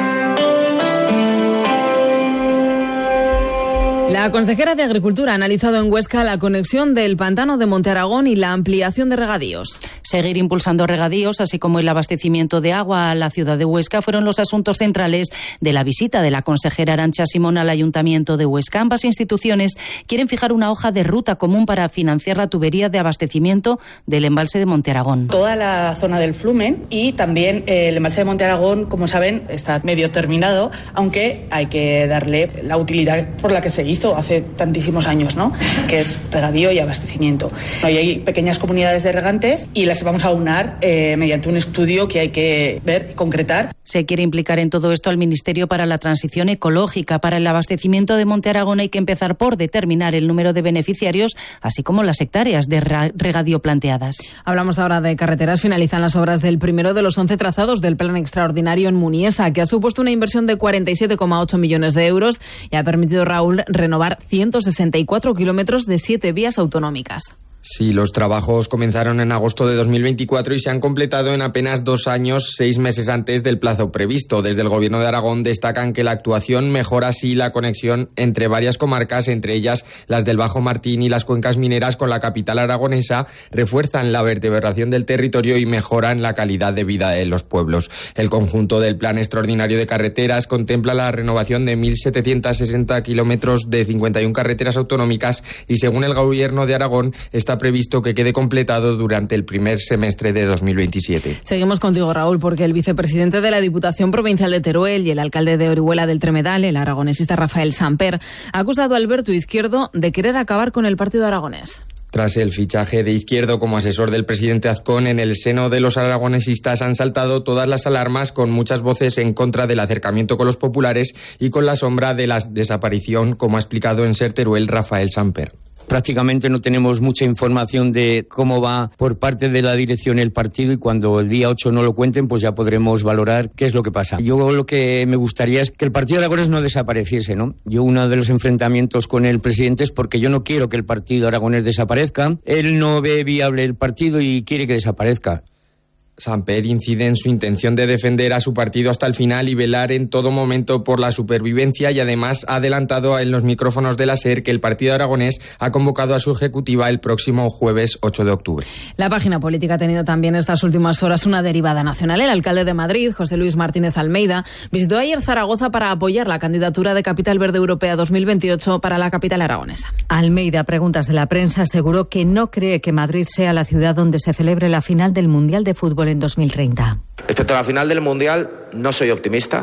La consejera de Agricultura ha analizado en Huesca la conexión del pantano de Monte Aragón y la ampliación de regadíos.
Seguir impulsando regadíos, así como el abastecimiento de agua a la ciudad de Huesca, fueron los asuntos centrales de la visita de la consejera Arantxa Simón al Ayuntamiento de Huesca. Ambas instituciones quieren fijar una hoja de ruta común para financiar la tubería de abastecimiento del embalse de Monte Aragón.
Toda la zona del Flumen y también el embalse de Monte Aragón, como saben, está medio terminado, aunque hay que darle la utilidad por la que se hizo hace tantísimos años, ¿no? Que es regadío y abastecimiento. Hoy hay pequeñas comunidades de regantes y las vamos a unar eh, mediante un estudio que hay que ver y concretar.
Se quiere implicar en todo esto al Ministerio para la Transición Ecológica. Para el abastecimiento de Monte Aragón hay que empezar por determinar el número de beneficiarios, así como las hectáreas de regadío planteadas.
Hablamos ahora de carreteras. Finalizan las obras del primero de los once trazados del Plan Extraordinario en Muniesa, que ha supuesto una inversión de cuarenta y siete coma ocho millones de euros y ha permitido, Raúl, renovar ciento sesenta y cuatro kilómetros de siete vías autonómicas.
Sí, los trabajos comenzaron en agosto de dos mil veinticuatro y se han completado en apenas dos años, seis meses antes del plazo previsto. Desde el Gobierno de Aragón destacan que la actuación mejora así la conexión entre varias comarcas, entre ellas las del Bajo Martín y las cuencas mineras con la capital aragonesa, refuerzan la vertebración del territorio y mejoran la calidad de vida en los pueblos. El conjunto del Plan Extraordinario de Carreteras contempla la renovación de mil setecientos sesenta kilómetros de cincuenta y una carreteras autonómicas y, según el Gobierno de Aragón, está previsto que quede completado durante el primer semestre de dos mil veintisiete.
Seguimos contigo, Raúl, porque el vicepresidente de la Diputación Provincial de Teruel y el alcalde de Orihuela del Tremedal, el aragonesista Rafael Samper, ha acusado a Alberto Izquierdo de querer acabar con el partido aragonés.
Tras el fichaje de Izquierdo como asesor del presidente Azcón, en el seno de los aragonesistas han saltado todas las alarmas, con muchas voces en contra del acercamiento con los populares y con la sombra de la desaparición, como ha explicado en Ser Teruel Rafael Samper.
Prácticamente no tenemos mucha información de cómo va por parte de la dirección el partido, y cuando el día ocho no lo cuenten, pues ya podremos valorar qué es lo que pasa. Yo lo que me gustaría es que el partido de Aragonés no desapareciese, ¿no? Yo uno de los enfrentamientos con el presidente es porque yo no quiero que el partido aragonés desaparezca. Él no ve viable el partido y quiere que desaparezca.
Samper incide en su intención de defender a su partido hasta el final y velar en todo momento por la supervivencia, y además ha adelantado en los micrófonos de la SER que el partido aragonés ha convocado a su ejecutiva el próximo jueves ocho de octubre.
La página política ha tenido también estas últimas horas una derivada nacional. El alcalde de Madrid, José Luis Martínez Almeida, visitó ayer Zaragoza para apoyar la candidatura de Capital Verde Europea dos mil veintiocho para la capital aragonesa.
Almeida, a preguntas de la prensa, aseguró que no cree que Madrid sea la ciudad donde se celebre la final del Mundial de Fútbol en dos mil treinta.
Respecto a la final del Mundial, no soy optimista.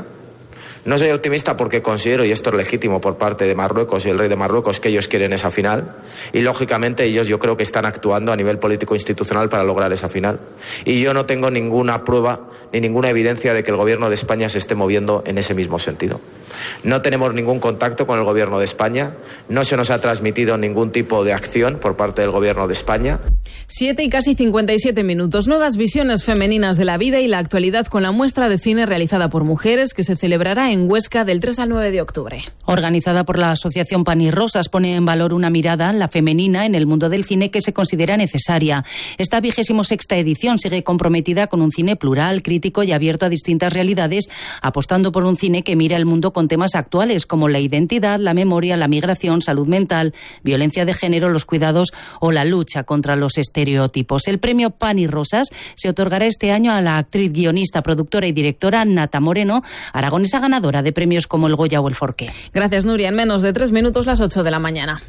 No soy optimista porque considero, y esto es legítimo por parte de Marruecos y el rey de Marruecos, que ellos quieren esa final. Y lógicamente ellos, yo creo que están actuando a nivel político e institucional para lograr esa final. Y yo no tengo ninguna prueba ni ninguna evidencia de que el gobierno de España se esté moviendo en ese mismo sentido. No tenemos ningún contacto con el gobierno de España. No se nos ha transmitido ningún tipo de acción por parte del gobierno de España.
Siete y casi cincuenta y siete minutos. Nuevas visiones femeninas de la vida y la actualidad con la muestra de cine realizada por mujeres que se celebrará en Huesca del tres al nueve de octubre.
Organizada por la Asociación Pan y Rosas, pone en valor una mirada, la femenina, en el mundo del cine que se considera necesaria. Esta vigésimo sexta edición sigue comprometida con un cine plural, crítico y abierto a distintas realidades, apostando por un cine que mira el mundo con temas actuales como la identidad, la memoria, la migración, salud mental, violencia de género, los cuidados o la lucha contra los estereotipos. estereotipos. El premio Pan y Rosas se otorgará este año a la actriz, guionista, productora y directora Nata Moreno, aragonesa ganadora de premios como el Goya o el Forqué.
Gracias, Nuria. En menos de tres minutos, las ocho de la mañana.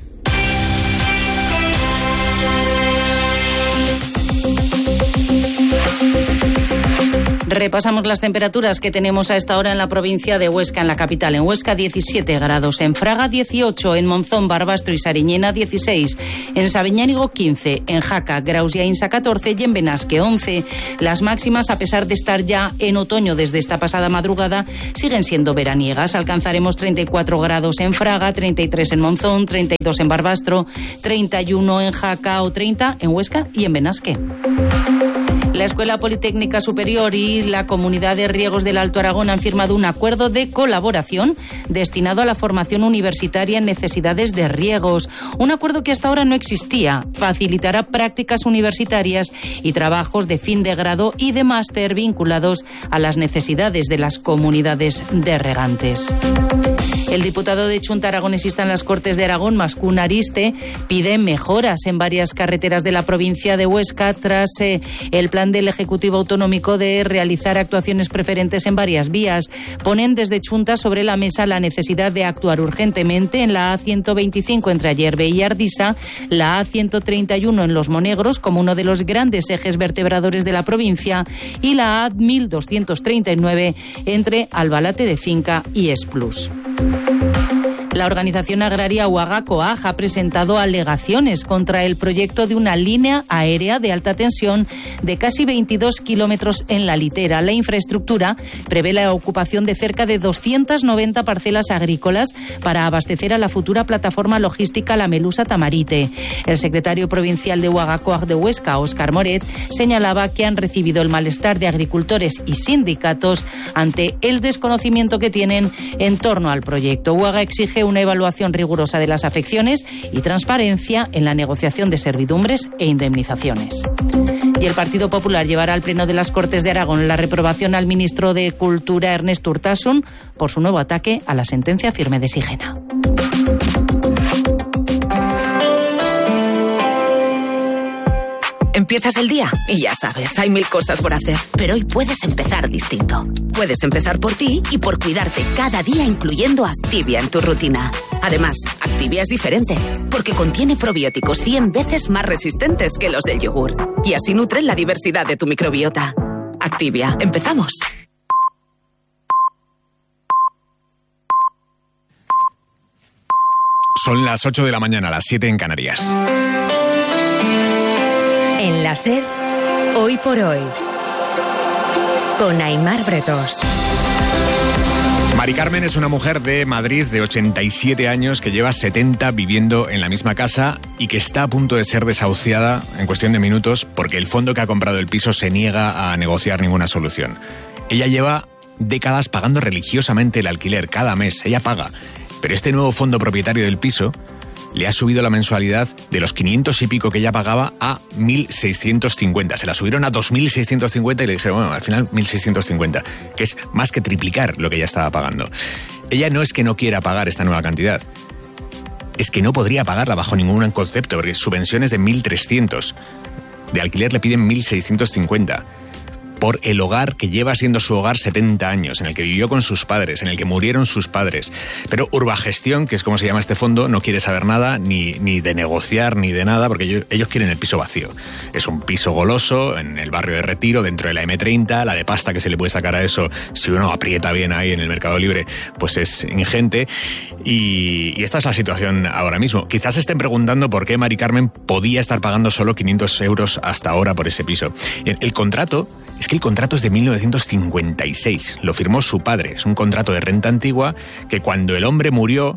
Repasamos las temperaturas que tenemos a esta hora en la provincia de Huesca, en la capital. En Huesca, diecisiete grados. En Fraga, dieciocho. En Monzón, Barbastro y Sariñena, dieciséis. En Sabeñánigo, quince. En Jaca, Graus y Ainsa, catorce. Y en Benasque, once. Las máximas, a pesar de estar ya en otoño desde esta pasada madrugada, siguen siendo veraniegas. Alcanzaremos treinta y cuatro grados en Fraga, treinta y tres en Monzón, treinta y dos en Barbastro, treinta y uno en Jaca o treinta en Huesca y en Benasque. La Escuela Politécnica Superior y la Comunidad de Riegos del Alto Aragón han firmado un acuerdo de colaboración destinado a la formación universitaria en necesidades de riegos. Un acuerdo que hasta ahora no existía. Facilitará prácticas universitarias y trabajos de fin de grado y de máster vinculados a las necesidades de las comunidades de regantes. El diputado de Chunta aragonesista en las Cortes de Aragón, Mascún Ariste, pide mejoras en varias carreteras de la provincia de Huesca tras eh, el plan del Ejecutivo Autonómico de realizar actuaciones preferentes en varias vías. Ponen desde Chunta sobre la mesa la necesidad de actuar urgentemente en la A ciento veinticinco entre Ayerbe y Ardisa, la A ciento treinta y uno en Los Monegros como uno de los grandes ejes vertebradores de la provincia y la A mil doscientos treinta y nueve entre Albalate de Finca y Esplus. La organización agraria Uagacoag ha presentado alegaciones contra el proyecto de una línea aérea de alta tensión de casi veintidós kilómetros en la litera. La infraestructura prevé la ocupación de cerca de doscientas noventa parcelas agrícolas para abastecer a la futura plataforma logística La Melusa Tamarite. El secretario provincial de Uagacoag de Huesca, Óscar Moret, señalaba que han recibido el malestar de agricultores y sindicatos ante el desconocimiento que tienen en torno al proyecto. Uaga exige una evaluación rigurosa de las afecciones y transparencia en la negociación de servidumbres e indemnizaciones. Y el Partido Popular llevará al Pleno de las Cortes de Aragón la reprobación al ministro de Cultura, Ernesto Urtasun, por su nuevo ataque a la sentencia firme de Sigena.
Empiezas el día y ya sabes, hay mil cosas por hacer. Pero hoy puedes empezar distinto. Puedes empezar por ti y por cuidarte cada día, incluyendo Activia en tu rutina. Además, Activia es diferente, porque contiene probióticos cien veces más resistentes que los del yogur. Y así nutren la diversidad de tu microbiota. Activia, empezamos.
Son las ocho de la mañana, las siete en Canarias.
En la SER, Hoy por Hoy, con Aimar Bretos.
Mari Carmen es una mujer de Madrid de ochenta y siete años que lleva setenta viviendo en la misma casa y que está a punto de ser desahuciada en cuestión de minutos porque el fondo que ha comprado el piso se niega a negociar ninguna solución. Ella lleva décadas pagando religiosamente el alquiler cada mes, ella paga, pero este nuevo fondo propietario del piso le ha subido la mensualidad de los quinientos y pico que ella pagaba a mil seiscientos cincuenta. Se la subieron a dos mil seiscientos cincuenta y le dijeron, bueno, al final mil seiscientos cincuenta, que es más que triplicar lo que ella estaba pagando. Ella no es que no quiera pagar esta nueva cantidad, es que no podría pagarla bajo ningún concepto, porque su pensión es de mil trescientos. De alquiler le piden mil seiscientos cincuenta. Por el hogar que lleva siendo su hogar setenta años, en el que vivió con sus padres, en el que murieron sus padres. Pero Urbagestión, que es como se llama este fondo, no quiere saber nada, ni, ni de negociar, ni de nada, porque ellos, ellos quieren el piso vacío. Es un piso goloso, en el barrio de Retiro, dentro de la eme treinta, la de pasta que se le puede sacar a eso, si uno aprieta bien ahí en el Mercado Libre, pues es ingente. Y, y esta es la situación ahora mismo. Quizás se estén preguntando por qué Mari Carmen podía estar pagando solo quinientos euros hasta ahora por ese piso. El, el contrato... Es que el contrato es de mil novecientos cincuenta y seis, lo firmó su padre, es un contrato de renta antigua que cuando el hombre murió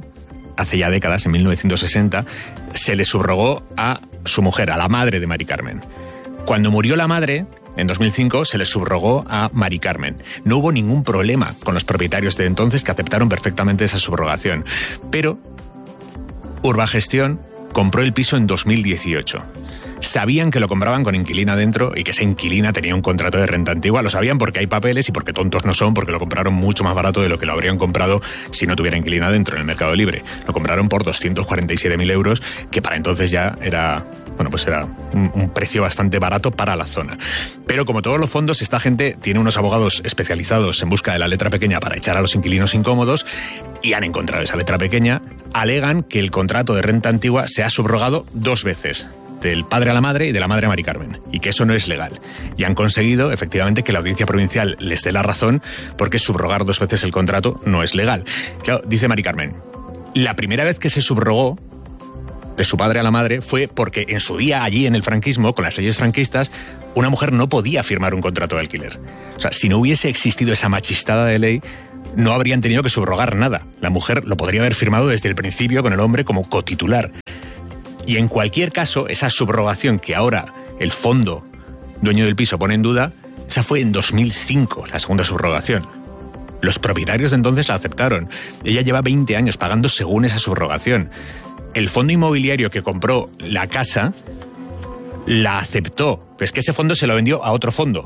hace ya décadas, en mil novecientos sesenta, se le subrogó a su mujer, a la madre de Mari Carmen. Cuando murió la madre, en dos mil cinco, se le subrogó a Mari Carmen. No hubo ningún problema con los propietarios de entonces, que aceptaron perfectamente esa subrogación. Pero Urbagestión compró el piso en dos mil dieciocho. Sabían que lo compraban con inquilina dentro y que esa inquilina tenía un contrato de renta antigua. Lo sabían porque hay papeles y porque tontos no son, porque lo compraron mucho más barato de lo que lo habrían comprado si no tuviera inquilina dentro en el Mercado Libre. Lo compraron por doscientos cuarenta y siete mil euros, que para entonces ya era, bueno, pues era un, un precio bastante barato para la zona. Pero como todos los fondos, esta gente tiene unos abogados especializados en busca de la letra pequeña para echar a los inquilinos incómodos y han encontrado esa letra pequeña. Alegan que el contrato de renta antigua se ha subrogado dos veces, del padre a la madre y de la madre a Mari Carmen, y que eso no es legal. Y han conseguido, efectivamente, que la Audiencia Provincial les dé la razón, porque subrogar dos veces el contrato no es legal. Claro, dice Mari Carmen, la primera vez que se subrogó de su padre a la madre fue porque en su día, allí en el franquismo, con las leyes franquistas, una mujer no podía firmar un contrato de alquiler. O sea, si no hubiese existido esa machistada de ley, no habrían tenido que subrogar nada. La mujer lo podría haber firmado desde el principio con el hombre como cotitular. Y en cualquier caso, esa subrogación que ahora el fondo dueño del piso pone en duda, esa fue en dos mil cinco, la segunda subrogación. Los propietarios de entonces la aceptaron. Ella lleva veinte años pagando según esa subrogación. El fondo inmobiliario que compró la casa la aceptó. Pero es que ese fondo se lo vendió a otro fondo.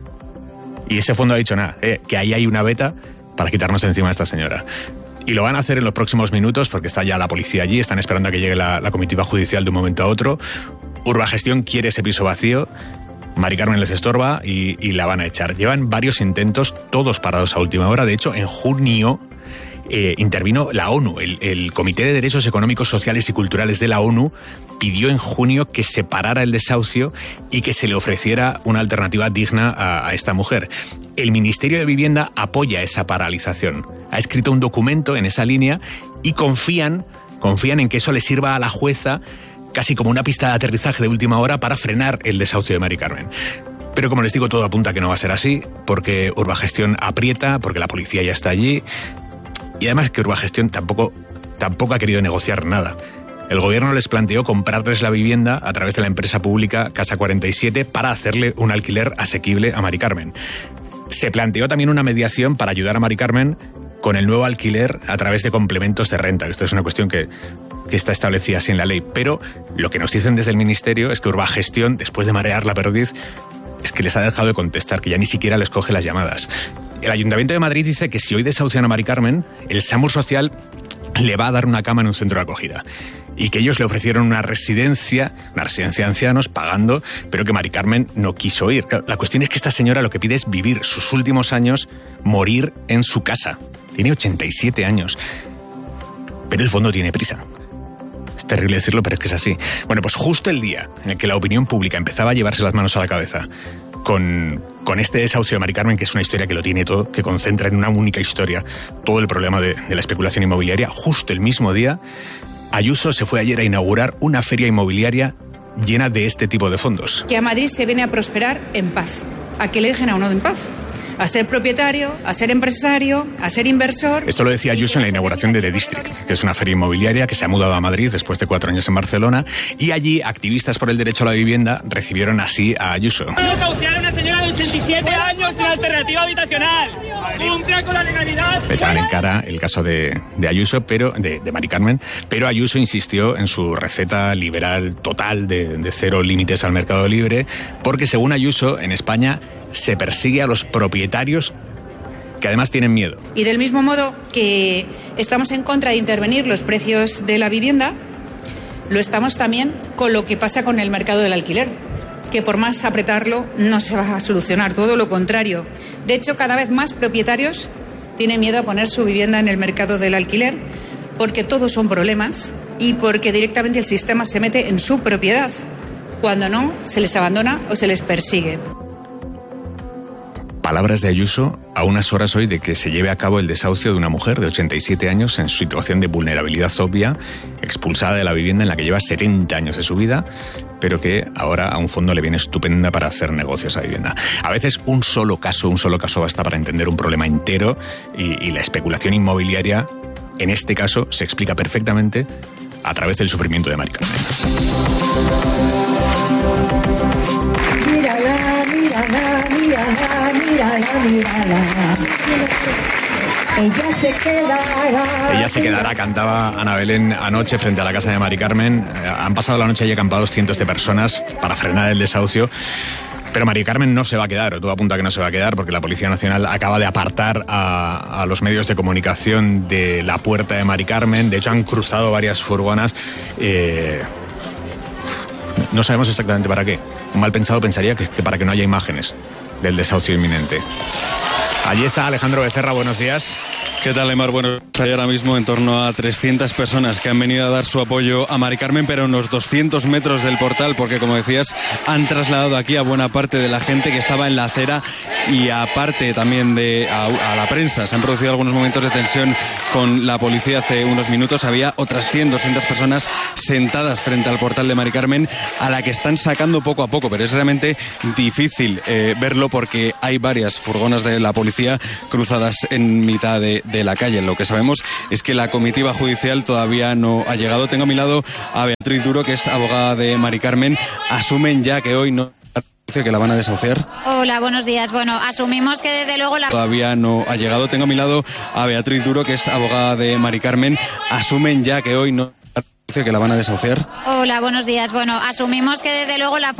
Y ese fondo ha dicho nada, eh, que ahí hay una veta para quitarnos de encima a esta señora. Y lo van a hacer en los próximos minutos porque está ya la policía allí, están esperando a que llegue la, la comitiva judicial de un momento a otro. Urbagestión quiere ese piso vacío, Mari Carmen les estorba y, y la van a echar. Llevan varios intentos, todos parados a última hora. De hecho, en junio eh, intervino la ONU. El, el Comité de Derechos Económicos, Sociales y Culturales de la ONU pidió en junio que se parara el desahucio y que se le ofreciera una alternativa digna a, a esta mujer. El Ministerio de Vivienda apoya esa paralización. Ha escrito un documento en esa línea y confían, confían en que eso le sirva a la jueza casi como una pista de aterrizaje de última hora para frenar el desahucio de Mari Carmen. Pero como les digo, todo apunta a que no va a ser así, porque Urbagestión aprieta, porque la policía ya está allí, y además que Urbagestión tampoco, tampoco ha querido negociar nada. El gobierno les planteó comprarles la vivienda a través de la empresa pública Casa cuarenta y siete para hacerle un alquiler asequible a Mari Carmen. Se planteó también una mediación para ayudar a Mari Carmen con el nuevo alquiler a través de complementos de renta. Esto es una cuestión que, que está establecida así en la ley. Pero lo que nos dicen desde el Ministerio es que Urbagestión, después de marear la perdiz, es que les ha dejado de contestar, que ya ni siquiera les coge las llamadas. El Ayuntamiento de Madrid dice que si hoy desahucian a Mari Carmen, el SAMUR Social le va a dar una cama en un centro de acogida. Y que ellos le ofrecieron una residencia, una residencia de ancianos, pagando, pero que Mari Carmen no quiso ir. Claro, la cuestión es que esta señora lo que pide es vivir sus últimos años, morir en su casa. Tiene ochenta y siete años. Pero el fondo tiene prisa. Es terrible decirlo, pero es que es así. Bueno, pues justo el día en el que la opinión pública empezaba a llevarse las manos a la cabeza con, con este desahucio de Mari Carmen, que es una historia que lo tiene todo, que concentra en una única historia todo el problema de, de la especulación inmobiliaria, justo el mismo día, Ayuso se fue ayer a inaugurar una feria inmobiliaria llena de este tipo de fondos.
Que a Madrid se viene a prosperar en paz, a que le dejen a uno en paz, a ser propietario, a ser empresario, a ser inversor.
Esto lo decía Ayuso en la inauguración de The District, que es una feria inmobiliaria que se ha mudado a Madrid después de cuatro años en Barcelona, y allí activistas por el derecho a la vivienda recibieron así a Ayuso.
Desahuciar a una señora de ochenta y siete años sin alternativa habitacional. Cumpla con la legalidad.
Le echaban en cara el caso de, de Ayuso, pero de, de Mari Carmen, pero Ayuso insistió en su receta liberal total de, de cero límites al mercado libre, porque según Ayuso, en España se persigue a los propietarios que además tienen miedo.
Y del mismo modo que estamos en contra de intervenir los precios de la vivienda, lo estamos también con lo que pasa con el mercado del alquiler, que por más apretarlo no se va a solucionar, todo lo contrario. De hecho, cada vez más propietarios tienen miedo a poner su vivienda en el mercado del alquiler porque todos son problemas y porque directamente el sistema se mete en su propiedad. Cuando no, se les abandona o se les persigue.
Palabras de Ayuso a unas horas hoy de que se lleve a cabo el desahucio de una mujer de ochenta y siete años en situación de vulnerabilidad obvia, expulsada de la vivienda en la que lleva setenta años de su vida, pero que ahora a un fondo le viene estupenda para hacer negocios a vivienda. A veces un solo caso, un solo caso basta para entender un problema entero y, y la especulación inmobiliaria en este caso se explica perfectamente a través del sufrimiento de Mari Carmen.
Mírala, mírala, mírala, mírala, mírala. Ella se quedará.
Ella se quedará, cantaba Ana Belén anoche frente a la casa de Mari Carmen. Eh, han pasado la noche allí acampados cientos de personas para frenar el desahucio. Pero Mari Carmen no se va a quedar, o todo apunta a que no se va a quedar, porque la Policía Nacional acaba de apartar a, a los medios de comunicación de la puerta de Mari Carmen. De hecho, han cruzado varias furgonas. Eh, no sabemos exactamente para qué. Un mal pensado pensaría que, que para que no haya imágenes del desahucio inminente. Allí está Alejandro Becerra, buenos días.
¿Qué tal, Emar? Bueno, hay ahora mismo en torno a trescientas personas que han venido a dar su apoyo a Mari Carmen, pero a unos doscientos metros del portal, porque, como decías, han trasladado aquí a buena parte de la gente que estaba en la acera y aparte también de a, a la prensa. Se han producido algunos momentos de tensión con la policía hace unos minutos. Había otras cien, doscientas personas sentadas frente al portal de Mari Carmen, a la que están sacando poco a poco, pero es realmente difícil eh, verlo porque hay varias furgonas de la policía cruzadas en mitad de, de la calle. Lo que sabemos es que la comitiva judicial todavía no ha llegado. Tengo a mi lado a Beatriz Duro, que es abogada de Mari Carmen. Asumen ya que hoy no que la van a desahuciar.
Hola, buenos días. Bueno, asumimos que desde luego la...
Todavía no ha llegado. Tengo a mi lado a Beatriz Duro, que es abogada de Mari Carmen. Asumen ya que hoy no que la van a desahuciar.
Hola, buenos días. Bueno, asumimos que desde luego la